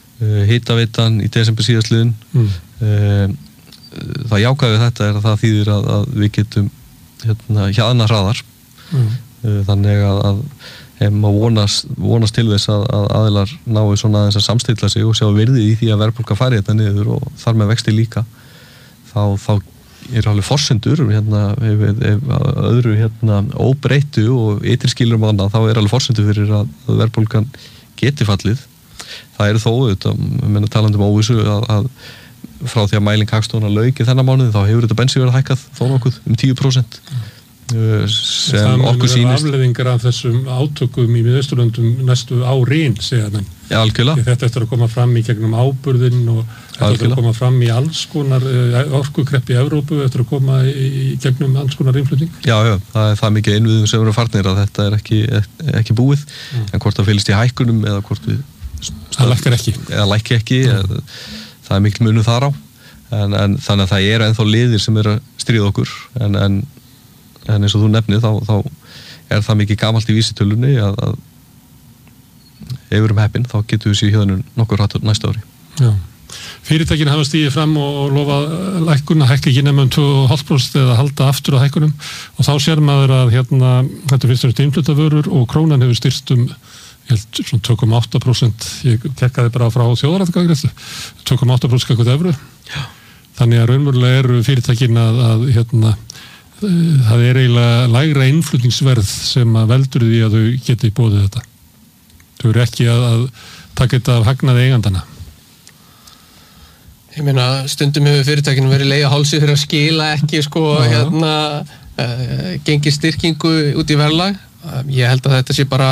Hitaveitan í desember síðastliðin. Mm. Það jákvæði þetta er að það þýðir að, að við getum hérna hjaðna hraðar. Mm. Þannig að, að ef maður vonast, vonast til þess að, að aðilar nái svona aðeins að samstilla sig og sjá virðið í því að verðbólga fari þetta niður og þar með vexti líka þá, þá er alveg forsendur hérna, ef, ef öðru hérna óbreyttu og ytri skilur um annað þá er alveg forsendur fyrir að, að verðbólgan geti fallið. Það eru þó auðvitað, talandi um óvissu að, að frá því að mæling Hagstofuna lauk í þennan mánuði þá hefur þetta bensínverð hækkað þó nokkuð um tíu prósent sem okkur sýnist. Það mun vera afleiðingar af þessum átökum í Miðausturlöndum næstu árin, segja menn. Já, algjörlega. Þetta eftir að koma fram í gegnum áburðinn og þetta eftir að koma fram í alls konar orkukreppi í Evrópu, eftir að koma í gegnum alls konar innflutning. Já, já, það er það mikið innviðum sem eru farnir að þetta er ekki, ekki búið, mm. en hvort það fylgist í hækkunum eða hvort við það lækkar ekki, eða lækki ekki eða, það er mikil munur þar á en, en þannig að það eru ennþá liðir sem eru að stríða okkur en, en, en eins og þú nefnir þá, þá er það mikið gamalt í vísitölunni að, að ef við erum heppin þá getum við sér hérna nokkur hattur næsta ári. Já. Fyrirtækin hafa stigið fram og lofað lækkun að hækka ekki nema um tvö komma fimm prósent eða halda aftur á hækkunum og þá sér maður að hérna, þetta fyrst og fremst innflutavörur og krónan hefur styrst um ég held svona tvö komma átta prósent ég tekkaði bara frá þjóðaratkvæðagreiðslu tvö komma átta prósent kakvöld evru. Þannig að raunverulega eru fyrirtækin að, að hérna, það er eiginlega lægra innflutningsverð sem að veldur því að þau geti boðið þetta. Þau eru ekki að, að taka þetta af hagnaði eigandana. Ég meina stundum hefur fyrirtækinu verið leið á hálsi fyrir að skila ekki sko Já. hérna uh, gengi styrkingu út í verðlag. Uh, ég held að þetta sé bara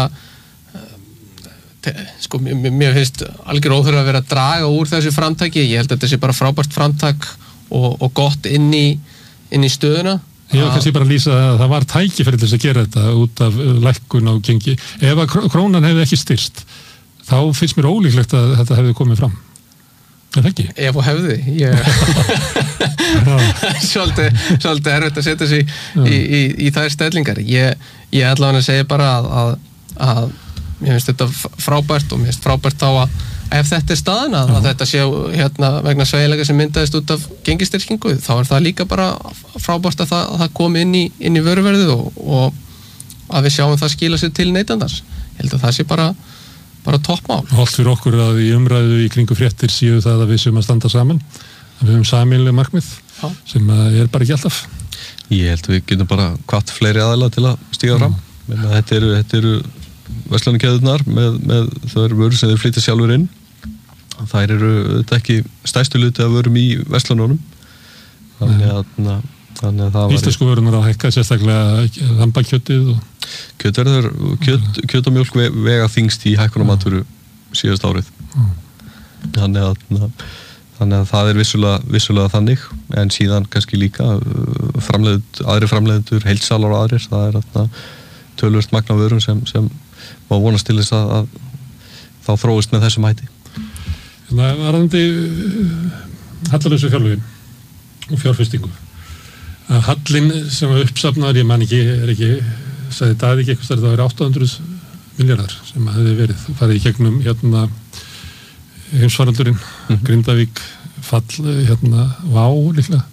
sko, mér finnst algjör óþurfa að vera að draga úr þessu framtaki, ég held að þetta sé bara frábært framtak og, og gott inn í, inn í stöðuna Ég var kannski bara að lýsa að það var tækifæri til þess að gera þetta út af lækkun á gengi. Ef að krónan hefði ekki styrst, þá finnst mér ólíklegt að þetta hefði komið fram. Er það ekki? Ef og hefði. Ég... svolítið, svolítið erfitt að setja sig í, í, í þær stellingar. Ég, ég ætla að segja bara að, að, að mér finnst þetta frábært og mér finnst frábært þá að ef þetta er staðan að, að þetta sé hérna, vegna sveigjanleika sem myndaðist út af gengistyrkingu, þá er það líka bara frábært að það, að það komi inn í, inn í vöruverðið og, og að við sjáum það skila sér til neytandans. Ég held að það sé bara, bara toppmál. Hollt fyrir okkur að í umræðu í kringu fréttir séu það að við séum að standa saman, að við höfum sameiginleg markmið Já. Sem er bara ekki alltaf. Ég held að við getum bara hvatt fleiri aðila til að stíga fram. Mm. Þetta eru, þetta eru verslunarkeðurnar með, með þau vörur sem þeir flytja sjálfur inn. Þær eru þetta ekki stærstu hluti að vörum í verslununum. Þannig að, þannig að það var... Íslensku vörunar að hækka sérstaklega lambakjötið og... Kjötverður, kjöt, kjöt og mjólk vega þyngst í hækkun á matvöru síðast árið. Mm. Þannig að, þannig að það er vissulega, vissulega þannig, en síðan kannski líka framleiðendur, aðri framleiðendur, heilsalar og aðrir, það er þarna töluvert magn af vörum sem, sem má vonast til þess að, að þá þróist með þessum hætti. Það var reyndi hallarlausu fjárlögin og fjárfestingu. Að hallin sem var uppsafnaður, ég man ekki, er ekki, sagði Daði ekki eitthvað, það var átta hundruð milljarðar sem hefði verið, farið í gegnum hérna heimsfaraldurinn, mm-hmm. Grindavík, fall, hérna, Vá líklega,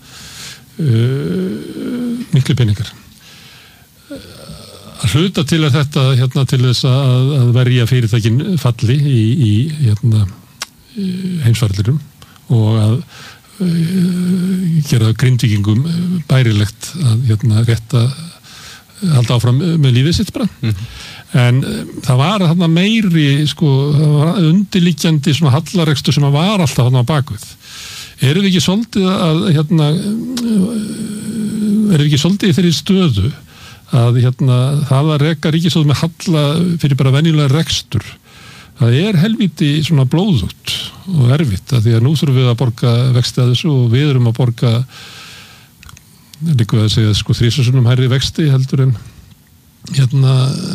uh, miklu peningar. Að hluta til er þetta hérna til þess að, að verja fyrirtækin falli í, í hérna heimsfaraldurum og að uh, gera Grindvíkingum bærilegt að hérna rétt að halda áfram með lífið sitt bara. Mm-hmm. En um, það var þarna meiri sko, það var undirliggjandi svona hallarekstur sem var alltaf þarna á bakvið. Erum við ekki svolítið að hérna erum við ekki svolítið í þeirri stöðu að hérna það að reka ríkissjóð með halla fyrir bara venjulega rekstur, það er helviti svona blóðugt og erfitt að því að nú þurfum við að borga vexti að þessu og við erum að borga líka að segja sko þrísasunum hærri vexti heldur en hérna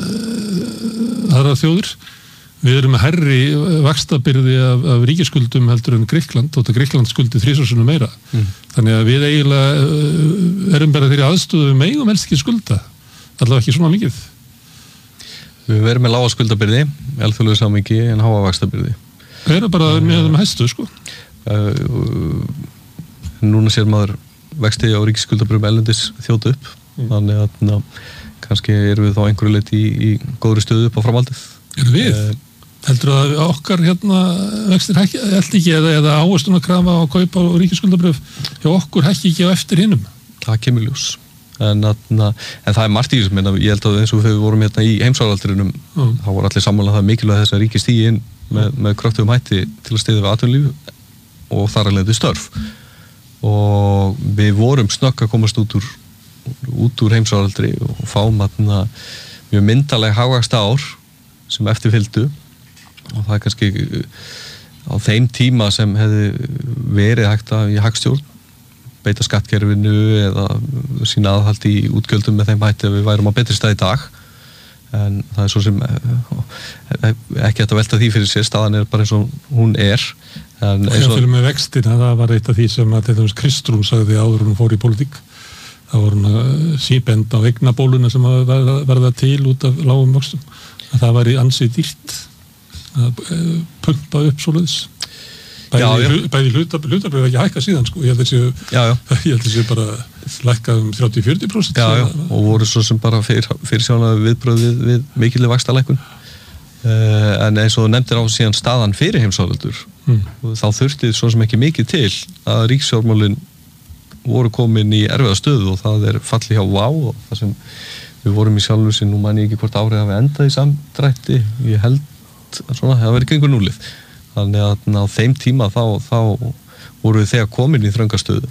aðra þjóðir. Við erum með hærri vaxtabyrði af, af ríkisskuldum heldur en Grikkland, þótt að Grikkland skuldi þrísasunum meira. Mm. Þannig að við eiginlega erum bara þeirri aðstöðu við megum helst ekki skulda, allavega ekki svona mikið. Við verðum með lága skuldabyrði, alþjóðlegu samhengi en háa vaxtabyrði. Það er bara með þeim hæstu, sko. Uh, núna sér maður vexti á ríkisskuldabyrðum erlendis þjóta upp, mm. þannig að ná, kannski erum við þá einhverju leyti í, í góðri stöðu upp á framhaldið. Erum við? Uh, Heldur að okkar hérna vextir hækki ekki eða, eða áherslu að krafa á kaupa á ríkisskuldabyrð hjá okkur hækki ekki á eftir hinnum? Það kemur ljós. En, atna, en það er margt í þessum, ég held að eins og þegar við vorum hérna í heimsfaraldrinum mm. þá var allir sammála að það er mikilvægt þess að ríki stígi inn með, með kröftugum hætti til að styðja við atvinnulíf og þar að leiða störf og við vorum snögg að komast út úr, út úr heimsfaraldri og fáum atna, mjög myndaleg hagvaxta ár sem eftirfylgdu og það er kannski á þeim tíma sem hefði verið hægt að í hagstjórn beita skattkerfinu eða sína aðhald í útgjöldum með þeim hætti að við værum á betri stað í dag en það er svo sem ekki hægt að velta því fyrir sér, staðan er bara eins og hún er en og hérna fyrir með vextina, það var eitt af því sem að til dæmis Kristrún sagði áður hún fór í pólitík, það var hún síbend á eignabóluna sem að verða, verða til út af lágum vöxtum að það væri ansið dýrt að pumpa upp svoleiðis. Bæði, bæði hlutabréf er ekki hækka síðan sko, ég held þessi, já, já. Ég held þessi bara lækkað um þrjátíu til fjörutíu prósent já, já. Og voru svo sem bara fyrir, fyrir sjánaði viðbröð við, við mikilvæg vaxtalækkun uh, en eins og þú nefndir á síðan staðan fyrir heimsfaraldur mm. þá þurfti svo sem ekki mikið til að ríkisfjármálin voru komin í erfiða stöðu og það er falli hjá Vá og það sem við vorum í sjálfur sem nú man ég ekki hvort árið hafi endað í samdrætti, ég held svona, það verið kringur núlið. Þannig að á þeim tíma þá, þá voru við þegar komin í þröngastöðu.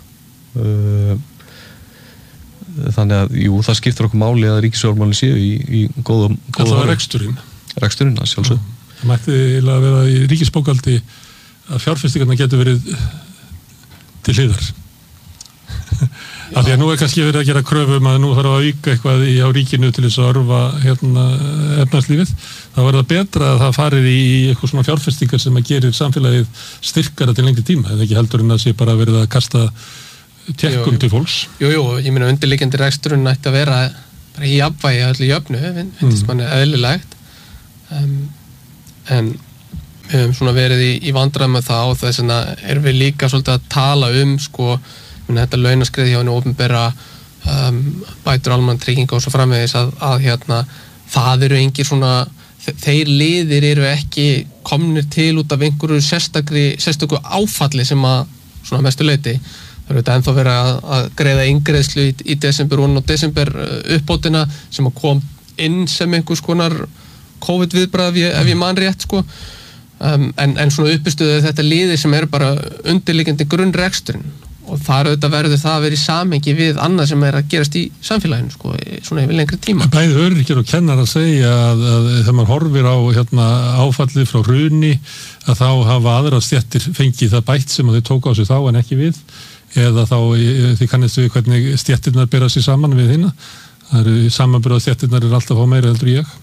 Þannig að, jú, það skiptir okkur máli að ríkisfjármálin séu í, í góðum... Það var reksturinn. Reksturinn, að sjálfsög. Það mætti eiginlega að vera í ríkisbókaldi að fjárfestingarna getur verið til hliðar. Af því að nú er kannski verið að gera kröfu um að nú þarf að auka eitthvað í á ríkinu til þess að örfa hérna efnahagslífið. Þá er það betra að það farið í eitthvað svona fjárfestingar sem að gerir samfélagið styrkara til lengri tíma, eða ekki heldur en að sé bara verið að kasta tekkum til fólks. Jú, jú, ég meina undirliggjandi reksturinn ætti að vera bara í jafnvægi öllu jöfnu, finnst mm. manni eðlilegt. Um, en við höfum svona verið í, í vandræðum með það og þess vegna erum við líka svolítið að tala um sko þetta launaskrið hjá henni opinbera um, bætur almannatrygginga og svo framvegis að, að hérna það eru engir svona þeir liðir eru ekki komnir til út af einhverju sérstakri sérstöku áfalli sem að svona mestu leyti það eru þetta ennþá verið að, að greiða eingreiðslu í, í desember og desember uppbótina sem að kom inn sem einhvers konar COVID viðbragð ef, ef ég man rétt sko um, en, en svona uppistuðu þetta liðir sem eru bara undirliggjandi grunnreksturinn og þar auðvitað verður það að vera í samhengi við annað sem er að gerast í samfélaginu sko, svona yfir lengri tíma. Bæði öryrkjar og kennar að segja að, að þegar maður horfir á hérna, áfallið frá hruni að þá hafa aðra stéttir fengið það bætt sem að þau tóku á sig þá en ekki við eða þá þið kannist við hvernig stéttirnar bera sig saman við hina. Það eru samanburða stéttirnar er alltaf á meira heldur ég.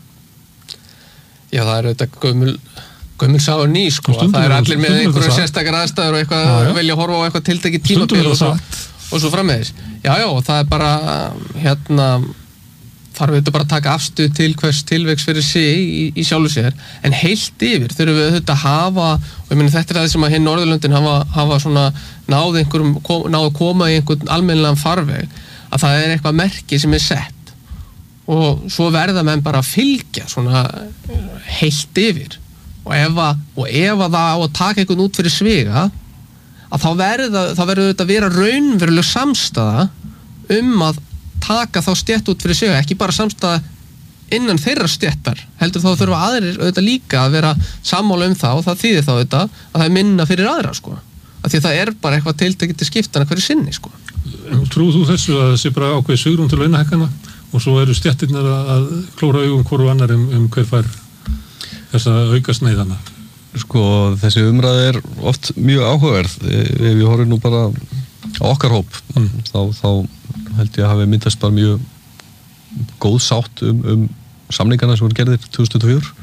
Já, það eru auðvitað gömul gömul sá og ný sko, það er allir með einhverjum sérstakar aðstæður og eitthvað já, já. Velja að horfa á eitthvað tiltekið tímabil og svo, og svo framvegis. Já, já, og það er bara hérna, þarf við þetta bara að taka afstuð til hvers tilvegs fyrir sig í, í sjálfu sér, en heilt yfir þurfum við þetta að hafa, og ég meni þetta er það sem að hinn Norðurlöndin hafa, hafa svona náð einhverjum, kom, náð að koma í einhvern almennilegan farveg, að það er eitthvað merki sem er sett, og svo verða menn bara að fylgja svona heilt yfir. Og ef, að, og ef að það á að taka einhvern út fyrir sviga að þá verður þá verður þetta að vera raunveruleg samstaða um að taka þá stétt út fyrir sviga, ekki bara samstaða innan þeirra stéttar, heldur þá þurfa aðrir auðvitað líka að vera sammála um það og það þýðir þá auðvitað að það er minna fyrir aðra sko, af því að það er bara eitthvað tiltekið til skiptana hverju sinni sko. Trúðu þú þessu að það sé bara ákveðið svigrúm til launahækkana og svo eru stéttirnar að klóra augum hvoru annar um, um hver fær þessa aukasneiðana? Sko, þessi umræð er oft mjög áhugaverð. Ef við horfum nú bara á okkar hóp, mm. þá, þá held ég að hafi myndast bara mjög góð sátt um, um samningarna sem voru gerðir tvö þúsund tuttugu og fjögur.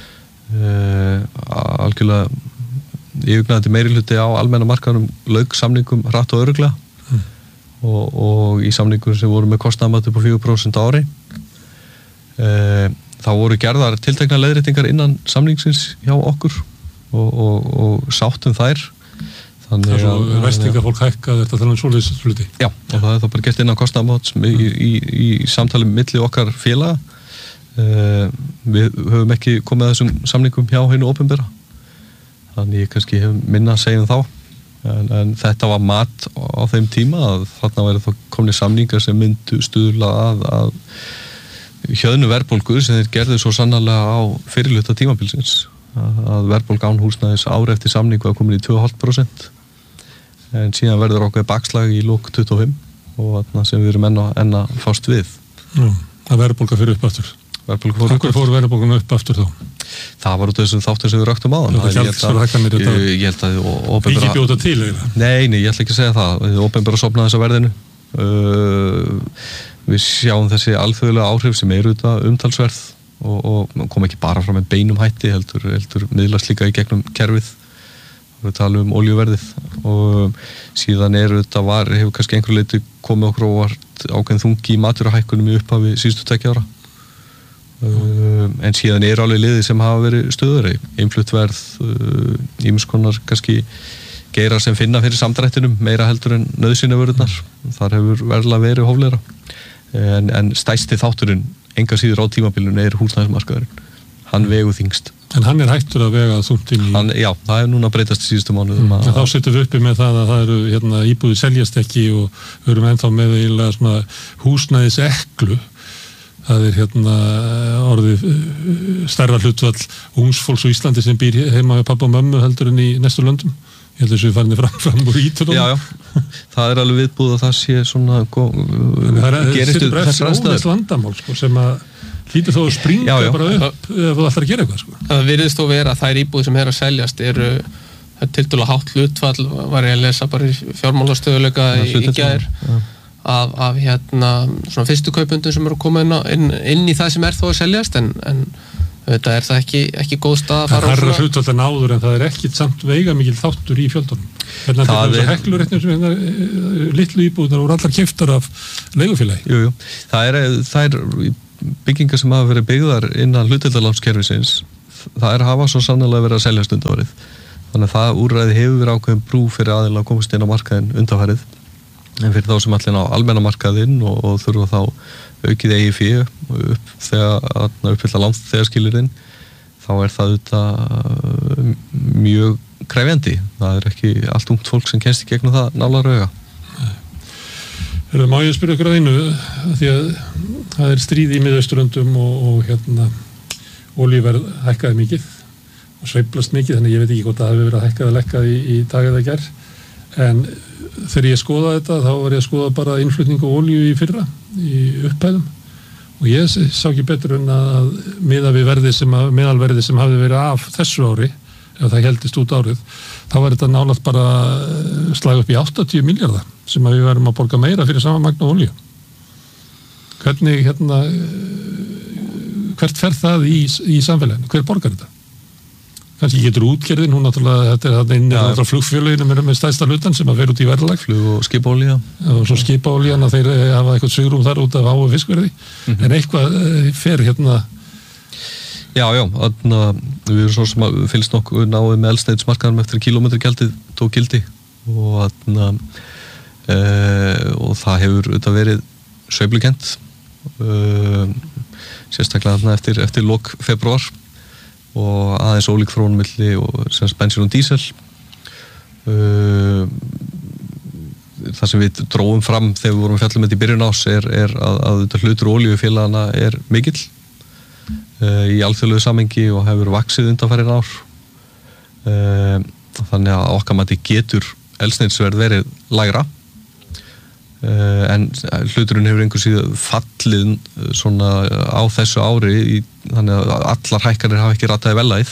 Uh, algjörlega yfirgnæfandi meirihluti á almenna markaðnum lauk samningum hratt og örugglega mm. og, og í samningum sem voru með kostnaðarmat upp á fjögur prósent á ári. Uh, þá voru gerðar tiltekna leiðréttingar innan samningsins hjá okkur og, og, og sáttum þær. Þannig að það er vestinga fólk hækkað þetta þannig svoleiðis hluti. Já, og það er þá bara gert innan kostnaðarmats í, í, í, í samtali milli okkar félaga. Uh, við höfum ekki komið að þessum samningum hjá hinu opinbera. Þannig ég kannski hef minna að segja um þá. En, en þetta var mat á þeim tíma að þarna væri þá komni samningar sem myndu stuðla að, að hjöðnu verðbólgu sem þeir gerðu svo sannarlega á fyrirluta tímabilsins að verðbólga án húsnæðis ári eftir samningu að komin í tvö komma fimm prósent en síðan verður okkur bakslag í lok tuttugu og fimm og þarna sem við erum enn að, enn að fást við. Jú, að verðbólga fyrir upp aftur. Verðbólga fór upp aftur. fór verðbólgan upp aftur þá? Það var út af þessum þáttum sem við röktum á þann. Ég held að opinbera... Ekki bjóta til, eða? Nei, nei, ég ætla ekki að segja það. Opinbera sofnaði þess að verðinu. Uh, við sjáum þessi alþjóðlega áhrif sem eru þetta umtalsverð og, og kom ekki bara fram með beinum hætti heldur, heldur miðlast líka í gegnum kerfið við talum um olíuverðið og síðan eru þetta var hefur kannski einhverju leyti komið okkur óvart ákveðin þungi í matvörahækkunum í upphafi síðustu tveggja ára uh, en síðan eru alveg liðir sem hafa verið stöðuri innfluttverð, ýmiss uh, konar kannski geirar sem finna fyrir samdrættinum meira heldur en nauðsynjavörurnar þar hefur verðlega verið hóflegra en, en stærsti þátturinn enga síður á tímabilinu er húsnæðismarkaðurinn hann vegu þyngst. En hann er hættur að vega þungt inn í... Hann, já, það er núna breytast í síðustu mánuðum. Mm. Að... Þá setjum við uppi með það að það eru hérna, íbúðir seljast ekki og við erum ennþá með eiginlega svona húsnæðiseklu. Það er hérna orðið stærra hlutvall ungsfólks á Íslandi sem býr heima með pappa og mömmu heldur en í næstu löndum. Ég held að þessu farinni fram, fram úr ítunum. Já, já. Það er alveg viðbúð að það sé svona... Það er eftir óveist vandamál sko, sem að hlýtur þó að springa já, já. bara upp ef þú ætlar að gera eitthvað. Sko. Það virðist þó vera að þær íbúðir sem er að seljast eru tiltölulega hátt hlutfall var ég að lesa bara í fjármálastöðuleika í, í gær af, af hérna svona fyrstu kaupundum sem eru að koma inn, á, inn, inn í það sem er þó að seljast en, en þetta er það ekki, ekki góð stað að fara á svona. Það er hlutvölda náður en það er ekkit samt veiga mikil þáttur í fjöldunum. Hérna það er heklurétnum sem hérna litlu íbúðnar voru allar keyptar af leigufélagi. Jú, jú. Það er, það er byggingar sem hafa verið byggðar innan hlutdeildarlánskerfisins. Það er hafa svo sannarlega verið að seljast undanfarið. Þannig að það úrræði hefur verið ákveðin brú fyrir aðeins að komast inn á markaðinn undanfarið. En fyrir þá sem allir ná almenna markaðinn og, og þurfa þá aukið eigi fé upp þegar að uppfylla lánsþegarskilyrðin, þá er það auðvitað mjög krefjandi. Það er ekki allt ungt fólk sem kemst í gegnum það nálar auga. Má ég spyrja ykkur að einu, því að það er stríð í Miðausturlöndum og, og hérna olíuverð hækkaði mikið og sveiflast mikið, þannig ég veit ekki hvort það hefur verið að hækkað að lekkað í, í dag eða gær. En þegar ég skoðaði þetta, þá var ég að skoða bara innflutning og olíu í fyrra, í upphæðum. Og ég sá ekki betur en að miða við verði sem að, meðalverði sem hafði verið af þessu ári, ef það heldist út árið, þá var þetta nálægt bara slag upp í áttatíu milljarða sem að við verðum að borga meira fyrir sama magn og olíu. Hvernig, hérna, hvert fer það í, í samfélaginu? Hver borgar þetta? Kannski getur útgerðin, hún náttúrulega, þetta er þarna inn í ja. flugfélöginu með, með stærsta hlutan sem að fer út í verðlag. Flug og skipolía. Og svo skipolían að þeir hafa eitthvað svigrúm þar út af háu fiskverði. Mm-hmm. En eitthvað fer hérna... Já, já, þarna við erum svo sem að fylgst nokkuð náið með eldsneytismarkaðnum eftir kílómetragjaldið tók gildi og þarna e, og það hefur auðvitað verið sveiflukent e, sérstaklega þarna eftir, eftir lok febrúar og aðeins ólík þróun milli og semst bensín og dísel uh, það sem við dróum fram þegar við vorum fjallum með í byrjun ás er, er að, að þetta hlutur olíufélagana er mikill uh, í alþjóðlegu samengi og hefur vaxið undanfarin ár uh, þannig að okkar mati getur eldsneytisverð verið lægra uh, en hluturinn hefur einhver síðan fallið svona á þessu ári í þannig að allar hækkanir hafa ekki rataði velæð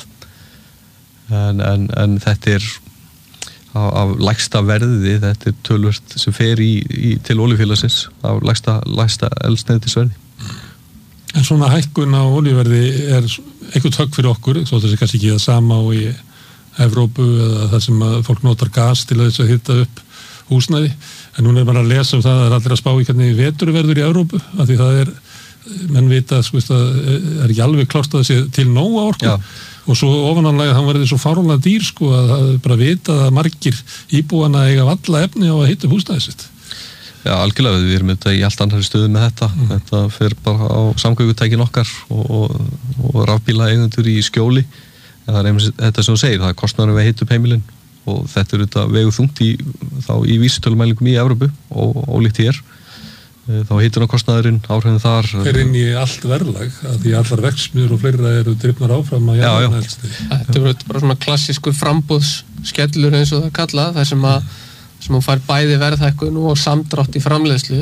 en, en, en þetta er af, af lægsta verði, þetta er tölvört sem fer í, í til olíufélagsins af lægsta, lægsta eldsneytisverði. En svona hækkun á olíuverði er eitthvað högg fyrir okkur, svo þessi kannski ekki það sama á í Evrópu eða það sem að fólk notar gas til að þess að hita upp húsnæði, en núna er bara að lesa um það að það er allir að spá í hvernig veturverður í Evrópu, af því það er menn vita, sko, það er ekki alveg klárt að það sé til nóga orku Já. Og svo ofananlega hann verði svo fáránlega dýr, sko, að það er bara vita að margir íbúana eiga valla efni á að hitta húsnæðið sitt. Já, algjörlega, við erum þetta í allt annari stöðu með þetta, mm. þetta fer bara á samgöngutækin okkar og, og, og rafbíla eigendur í skjóli, en það er einmitt þetta sem þú segir, það er kostnaður við að hita upp heimilin og þetta er þetta vegu þungt í, þá í vísitölumælingum í Evrópu og ólíkt hér. Þá hitunarkostnaðurinn, áhrifin þar fer inn í allt verðlag að því allar verksmiður og fleira eru drifnar áfram að jána Þetta er bara svona klassískur frambúðsskellur eins og það kallað, þar sem að sem hún fær bæði verðhækkun og samdrátt í framleiðslu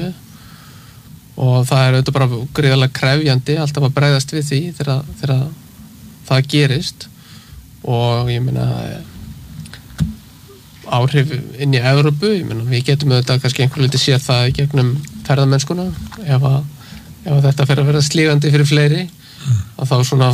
og það er auðvitað bara gríðarlega krefjandi alltaf að bregðast við því þegar, þegar það gerist og ég meina áhrif inn í Evrópu, ég meina við getum auðvitað kannski einhver liti séð það í gegnum ferðamennskuna, ef að, ef að þetta fer að vera slígandi fyrir fleiri að þá svona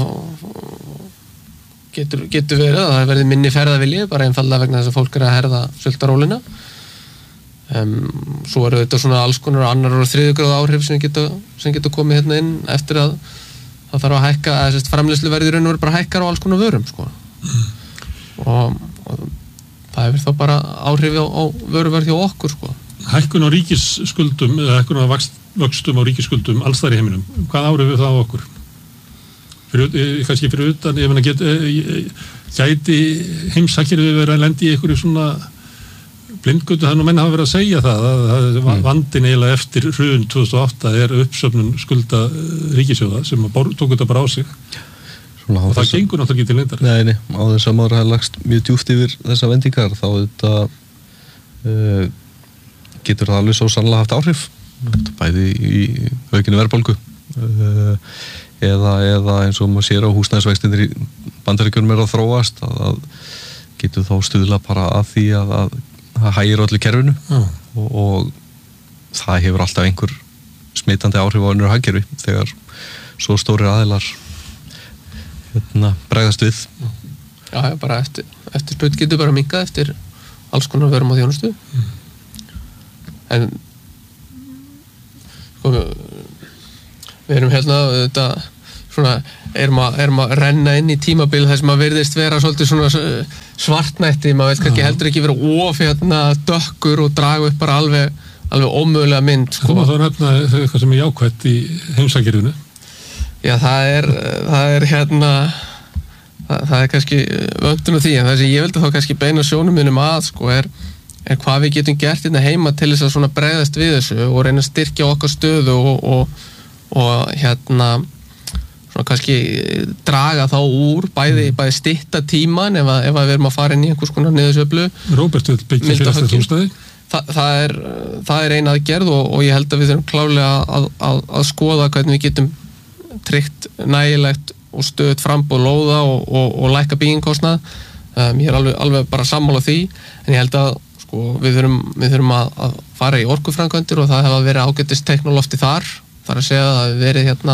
getur, getur verið að það verði minni ferðavilji, bara einfallega vegna þess að fólk er að herða sultarólina um, svo eru þetta svona alls konar annar og þriðju gráðu áhrif sem getur, sem getur komið hérna inn eftir að það þarf að hækka, eða sérst framleiðsluverðið í raun og veru bara hækkar á alls konar vörum sko. og, og það hefur þá bara áhrif á, á vöruverð hjá okkur sko. Hækkun á ríkisskuldum eða hækkun á vöxtum á ríkisskuldum alls þar í heiminum, hvað áhrif það á okkur? Fyrir, kannski fyrir utan, ég meina get, gæti heimsakirfið verið að lendi í einhverju svona blindgötu, það nú menn hafa verið að segja það að, að mm. vandin eiginlega eftir hrun tvö þúsund og átta er uppsöfnun skulda ríkissjóða sem tók þetta bara á sig Svona, og það þess... gengur náttúrulega ekki til lindar. Nei, nei, á þess að maður hafa lagst mjög djúpt yfir þessa vendingar þá þetta uh, getur það alveg svo sannlega haft áhrif bæði í aukinu verðbólgu uh, eða, eða eins og maður sér á húsnæðisvextinir í Bandaríkjunum er að þróast að, að getur þá stuðla bara að því að, að það hægir öllu kerfinu Já. og, og það hefur alltaf einhver smitandi áhrif á önnur hagkerfi þegar svo stórir aðilar hérna, bregðast við. Já, já, bara eftir, eftir spurt getur bara minkað eftir alls konar vörum á þjónustu. Mm. En sko, við erum hérna þetta, svona, erum að, erum að renna inn í tímabil þar sem að virðist vera svolítið svona svartnætti, maður vil kannski heldur ekki vera of hérna dökkur og draga upp bara alveg, alveg ómögulega mynd. Sko. Það má þá nefna eitthvað sem er jákvætt í heimsakirfinu. Já, það er, það er hérna, það, það er kannski vöndun á því, en það sem ég vildi þá kannski beina sjónum minnum að, sko, er, er hvað við getum gert hérna heima til þess að svona bregðast við þessu og reyna að styrkja okkar stöðu og, og, og hérna, svona kannski draga þá úr, bæði, bæði stytta tíman ef að, ef að við erum að fara inn í einhvers konar niðursveiflu. Róbert vil byggja félagslegt húsnæði. Þa, það, er, það er eina aðgerð og, og ég held að við þurfum klárlega að, að, að skoða hvernig við getum tryggt nægilegt og stöðugt framboð lóða og, og, og lækka byggingkostnað. Um, ég er alveg, alveg bara sammála því, en ég held að sko, við þurfum, við þurfum að, að fara í orkuframkvæmdir og það hefur verið ágætis teknolofti þar. Það er að segja að það hefur verið hérna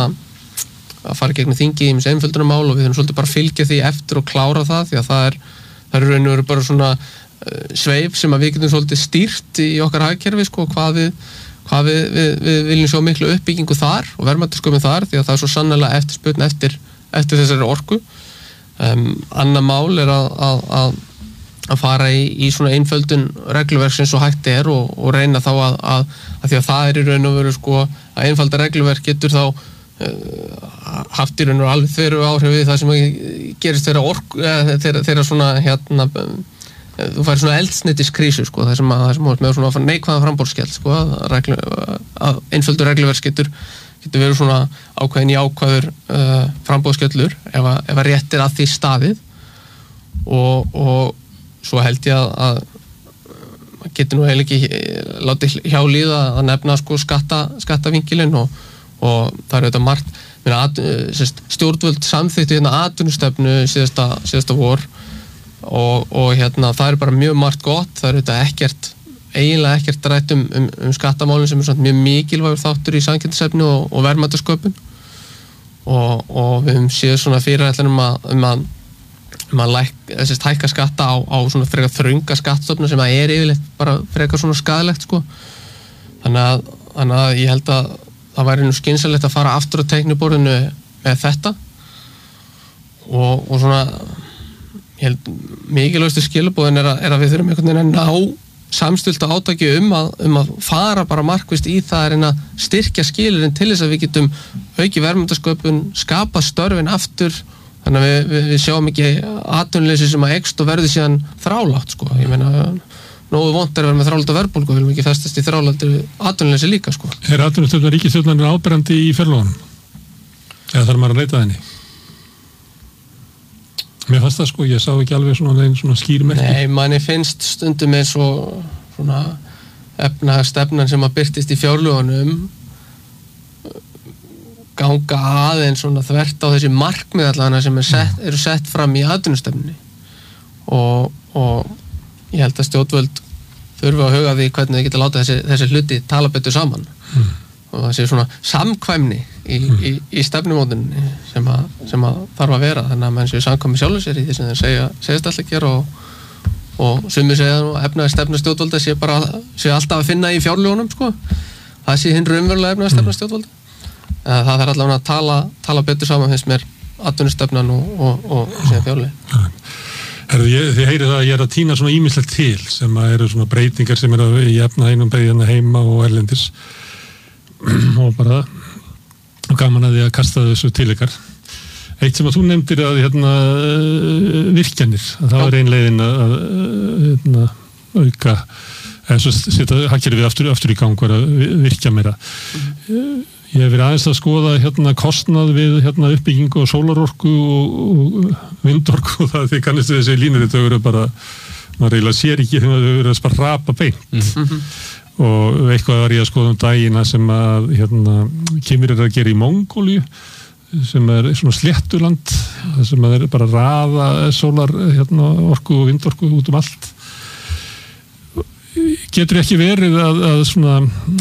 að fara gegnum þingi í mjög einföldunarmál og við þurfum svolítið bara að fylgja því eftir og klára það, því að það er, það er raun og veru bara svona uh, sveif sem að við getum svolítið stýrt í okkar hagkerfi, sko, hvað við, hvað við, við, við viljum sjá miklu uppbyggingu þar og verðmætasköpum þar, því að það er svo sannlega eftirspurn eftir, eftir þessari orku. Um, annað mál er að, að, að, að fara í, í svona einföldun regluverk sem svo hægt er og, og reyna þá að, að, að því að það er í raun og veru, sko, að einfalda regluverk getur þá haft í raun og alveg þveru áhrif við það sem gerist þeirra orku þeirra, þeirra svona hérna þú fær svona eldsneytiskrísu, sko, það sem að það sem með svona neikvæða framboðsskell, sko, að, reglu, að einföldur regluverk getur getur verið svona ákveðin jákvæður uh, framboðsskellur ef að, ef að rétt er að því staðið og, og svo held ég að, að maður getur nú eiginlega ekki látið hjá líða að nefna, sko, skatta, skattavinkilinn og og það er auðvitað margt at, stjórnvöld samþyktu hérna atvinnustefnu síðasta, síðasta vor og, og hérna það er bara mjög margt gott, það er auðvitað ekkert eiginlega ekkert rætt um, um, um skattamálin sem er mjög mikilvægur þáttur í samkeppnisefni og, og verðmætasköpun og, og við höfum séð svona fyrirætlanum um að, um að, um að læk, þessist, hækka skatta á, á svona frekar þrönga skattstofna sem að er yfirleitt bara frekar svona skaðlegt, sko. Þannig að, þannig að ég held að það væri nú skynsamlegt að fara aftur á teikniborðinu með þetta og, og svona ég held mikilvægstu skilaboðin er að, er að við þurfum einhvern veginn að ná samstillt og átaki um að, um að fara bara markvisst í það en að styrkja skilurinn til þess að við getum auki verðmætasköpun, skapa störfin aftur, þannig að við, við, við sjáum ekki atvinnuleysi sem að eykst og verði síðan þrálátt, sko. Ég meina nógu vont er að vera með þrálátt og verðbólgu og við viljum ekki festast í þráláttu atvinnuleysi líka, sko. Er atvinnustjórnar ríkisstjórnar áberandi í fjárlögunum? Eða þarf maður að leita þenni? Mér fannst það, sko, ég sá ekki alveg svona, svona skýrmerki. Nei, manni finnst stundum með svo svona efnahagsstefnan sem að birtist í fjárlögunum ganga aðeins svona þvert á þessi markmið allavega sem er sett, eru sett fram í atvinnustefnunni og, og ég held að stjórnvöld þurfa að huga því hvernig þið geta láta þessi, þessi hluti tala betur saman mm. og það sé svona samkvæmni í, mm. í, í stefnumótuninni sem, sem að þarf að vera, þannig að menn séu samkvæmi sjálfur sér í því sem þeir segja, segist alltaf gera og, og sumir segja nú efnaði stefna stjórnvalda sé bara sé alltaf að finna í fjárlögunum, sko, það sé hinn raunverulega efnaði stefna stjórnvalda en það þarf allavega að tala, tala betur saman finnst mér atvinnustefnan og, og, og síðan fjárlögin. Herðu, ég, þið heyrið það að ég er að tína svona ýmislegt til sem að eru svona breytingar sem eru að jafna einum beigðina heima og erlendis og bara gaman að því að kasta þessu til ykkar. Eitt sem að þú nefndir að hérna, virkjanir, að það var ein leiðin að hérna, auka eða svo setja hagkerfið aftur, aftur í gang að virkja meira. Mm. Ég hef verið aðeins að skoða hérna kostnað við hérna uppbyggingu og sólarorku og, og vindorku og það því kannist þessi línur þetta eru bara, maður eiginlega sér ekki þegar þau eru að bara rapa beint mm-hmm. og eitthvað var ég að skoða um dagina sem að hérna kemur er að gera í Mongóliu sem er svona sléttuland sem er bara raða sólar hérna orku og vindorku út um allt. getur ekki verið að, að svona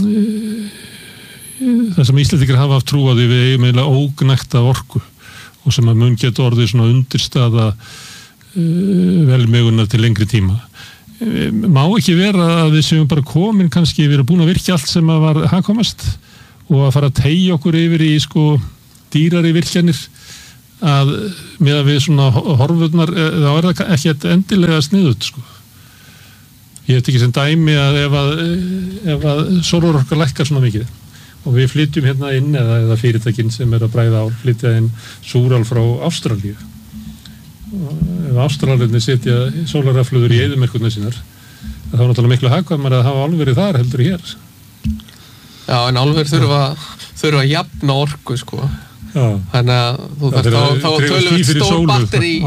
það sem Íslendingar hafa haft trú á því við eigum eiginlega ógnækta orku og sem að mun geta orðið svona undirstaða uh, velmegunar til lengri tíma. Má ekki vera að við séum bara komin kannski, við erum búin að virkja allt sem að var hagkvæmast og að fara að teygja okkur yfir í sko dýrari virkjanir að með að við svona horfurnar, þá er það ekki endilega sniðut sko. Ég veit ekki sem dæmi að ef að, ef að sólarorka lækkar svona mikið og við flytjum hérna inn eða, eða fyrirtækin sem er að bræða ál, flytja inn súrál frá Ástralíu. Ef Ástralarnir setja sólarrafhlöður í eyðimerkurnar sínar, þá er náttúrulega miklu hagkvæmar að hafa álverið þar heldur í hér. Já, en álver þurfa, þurfa að jafna orku, sko. Já. Þannig að þú þarf þá, þá tölum við stór batteri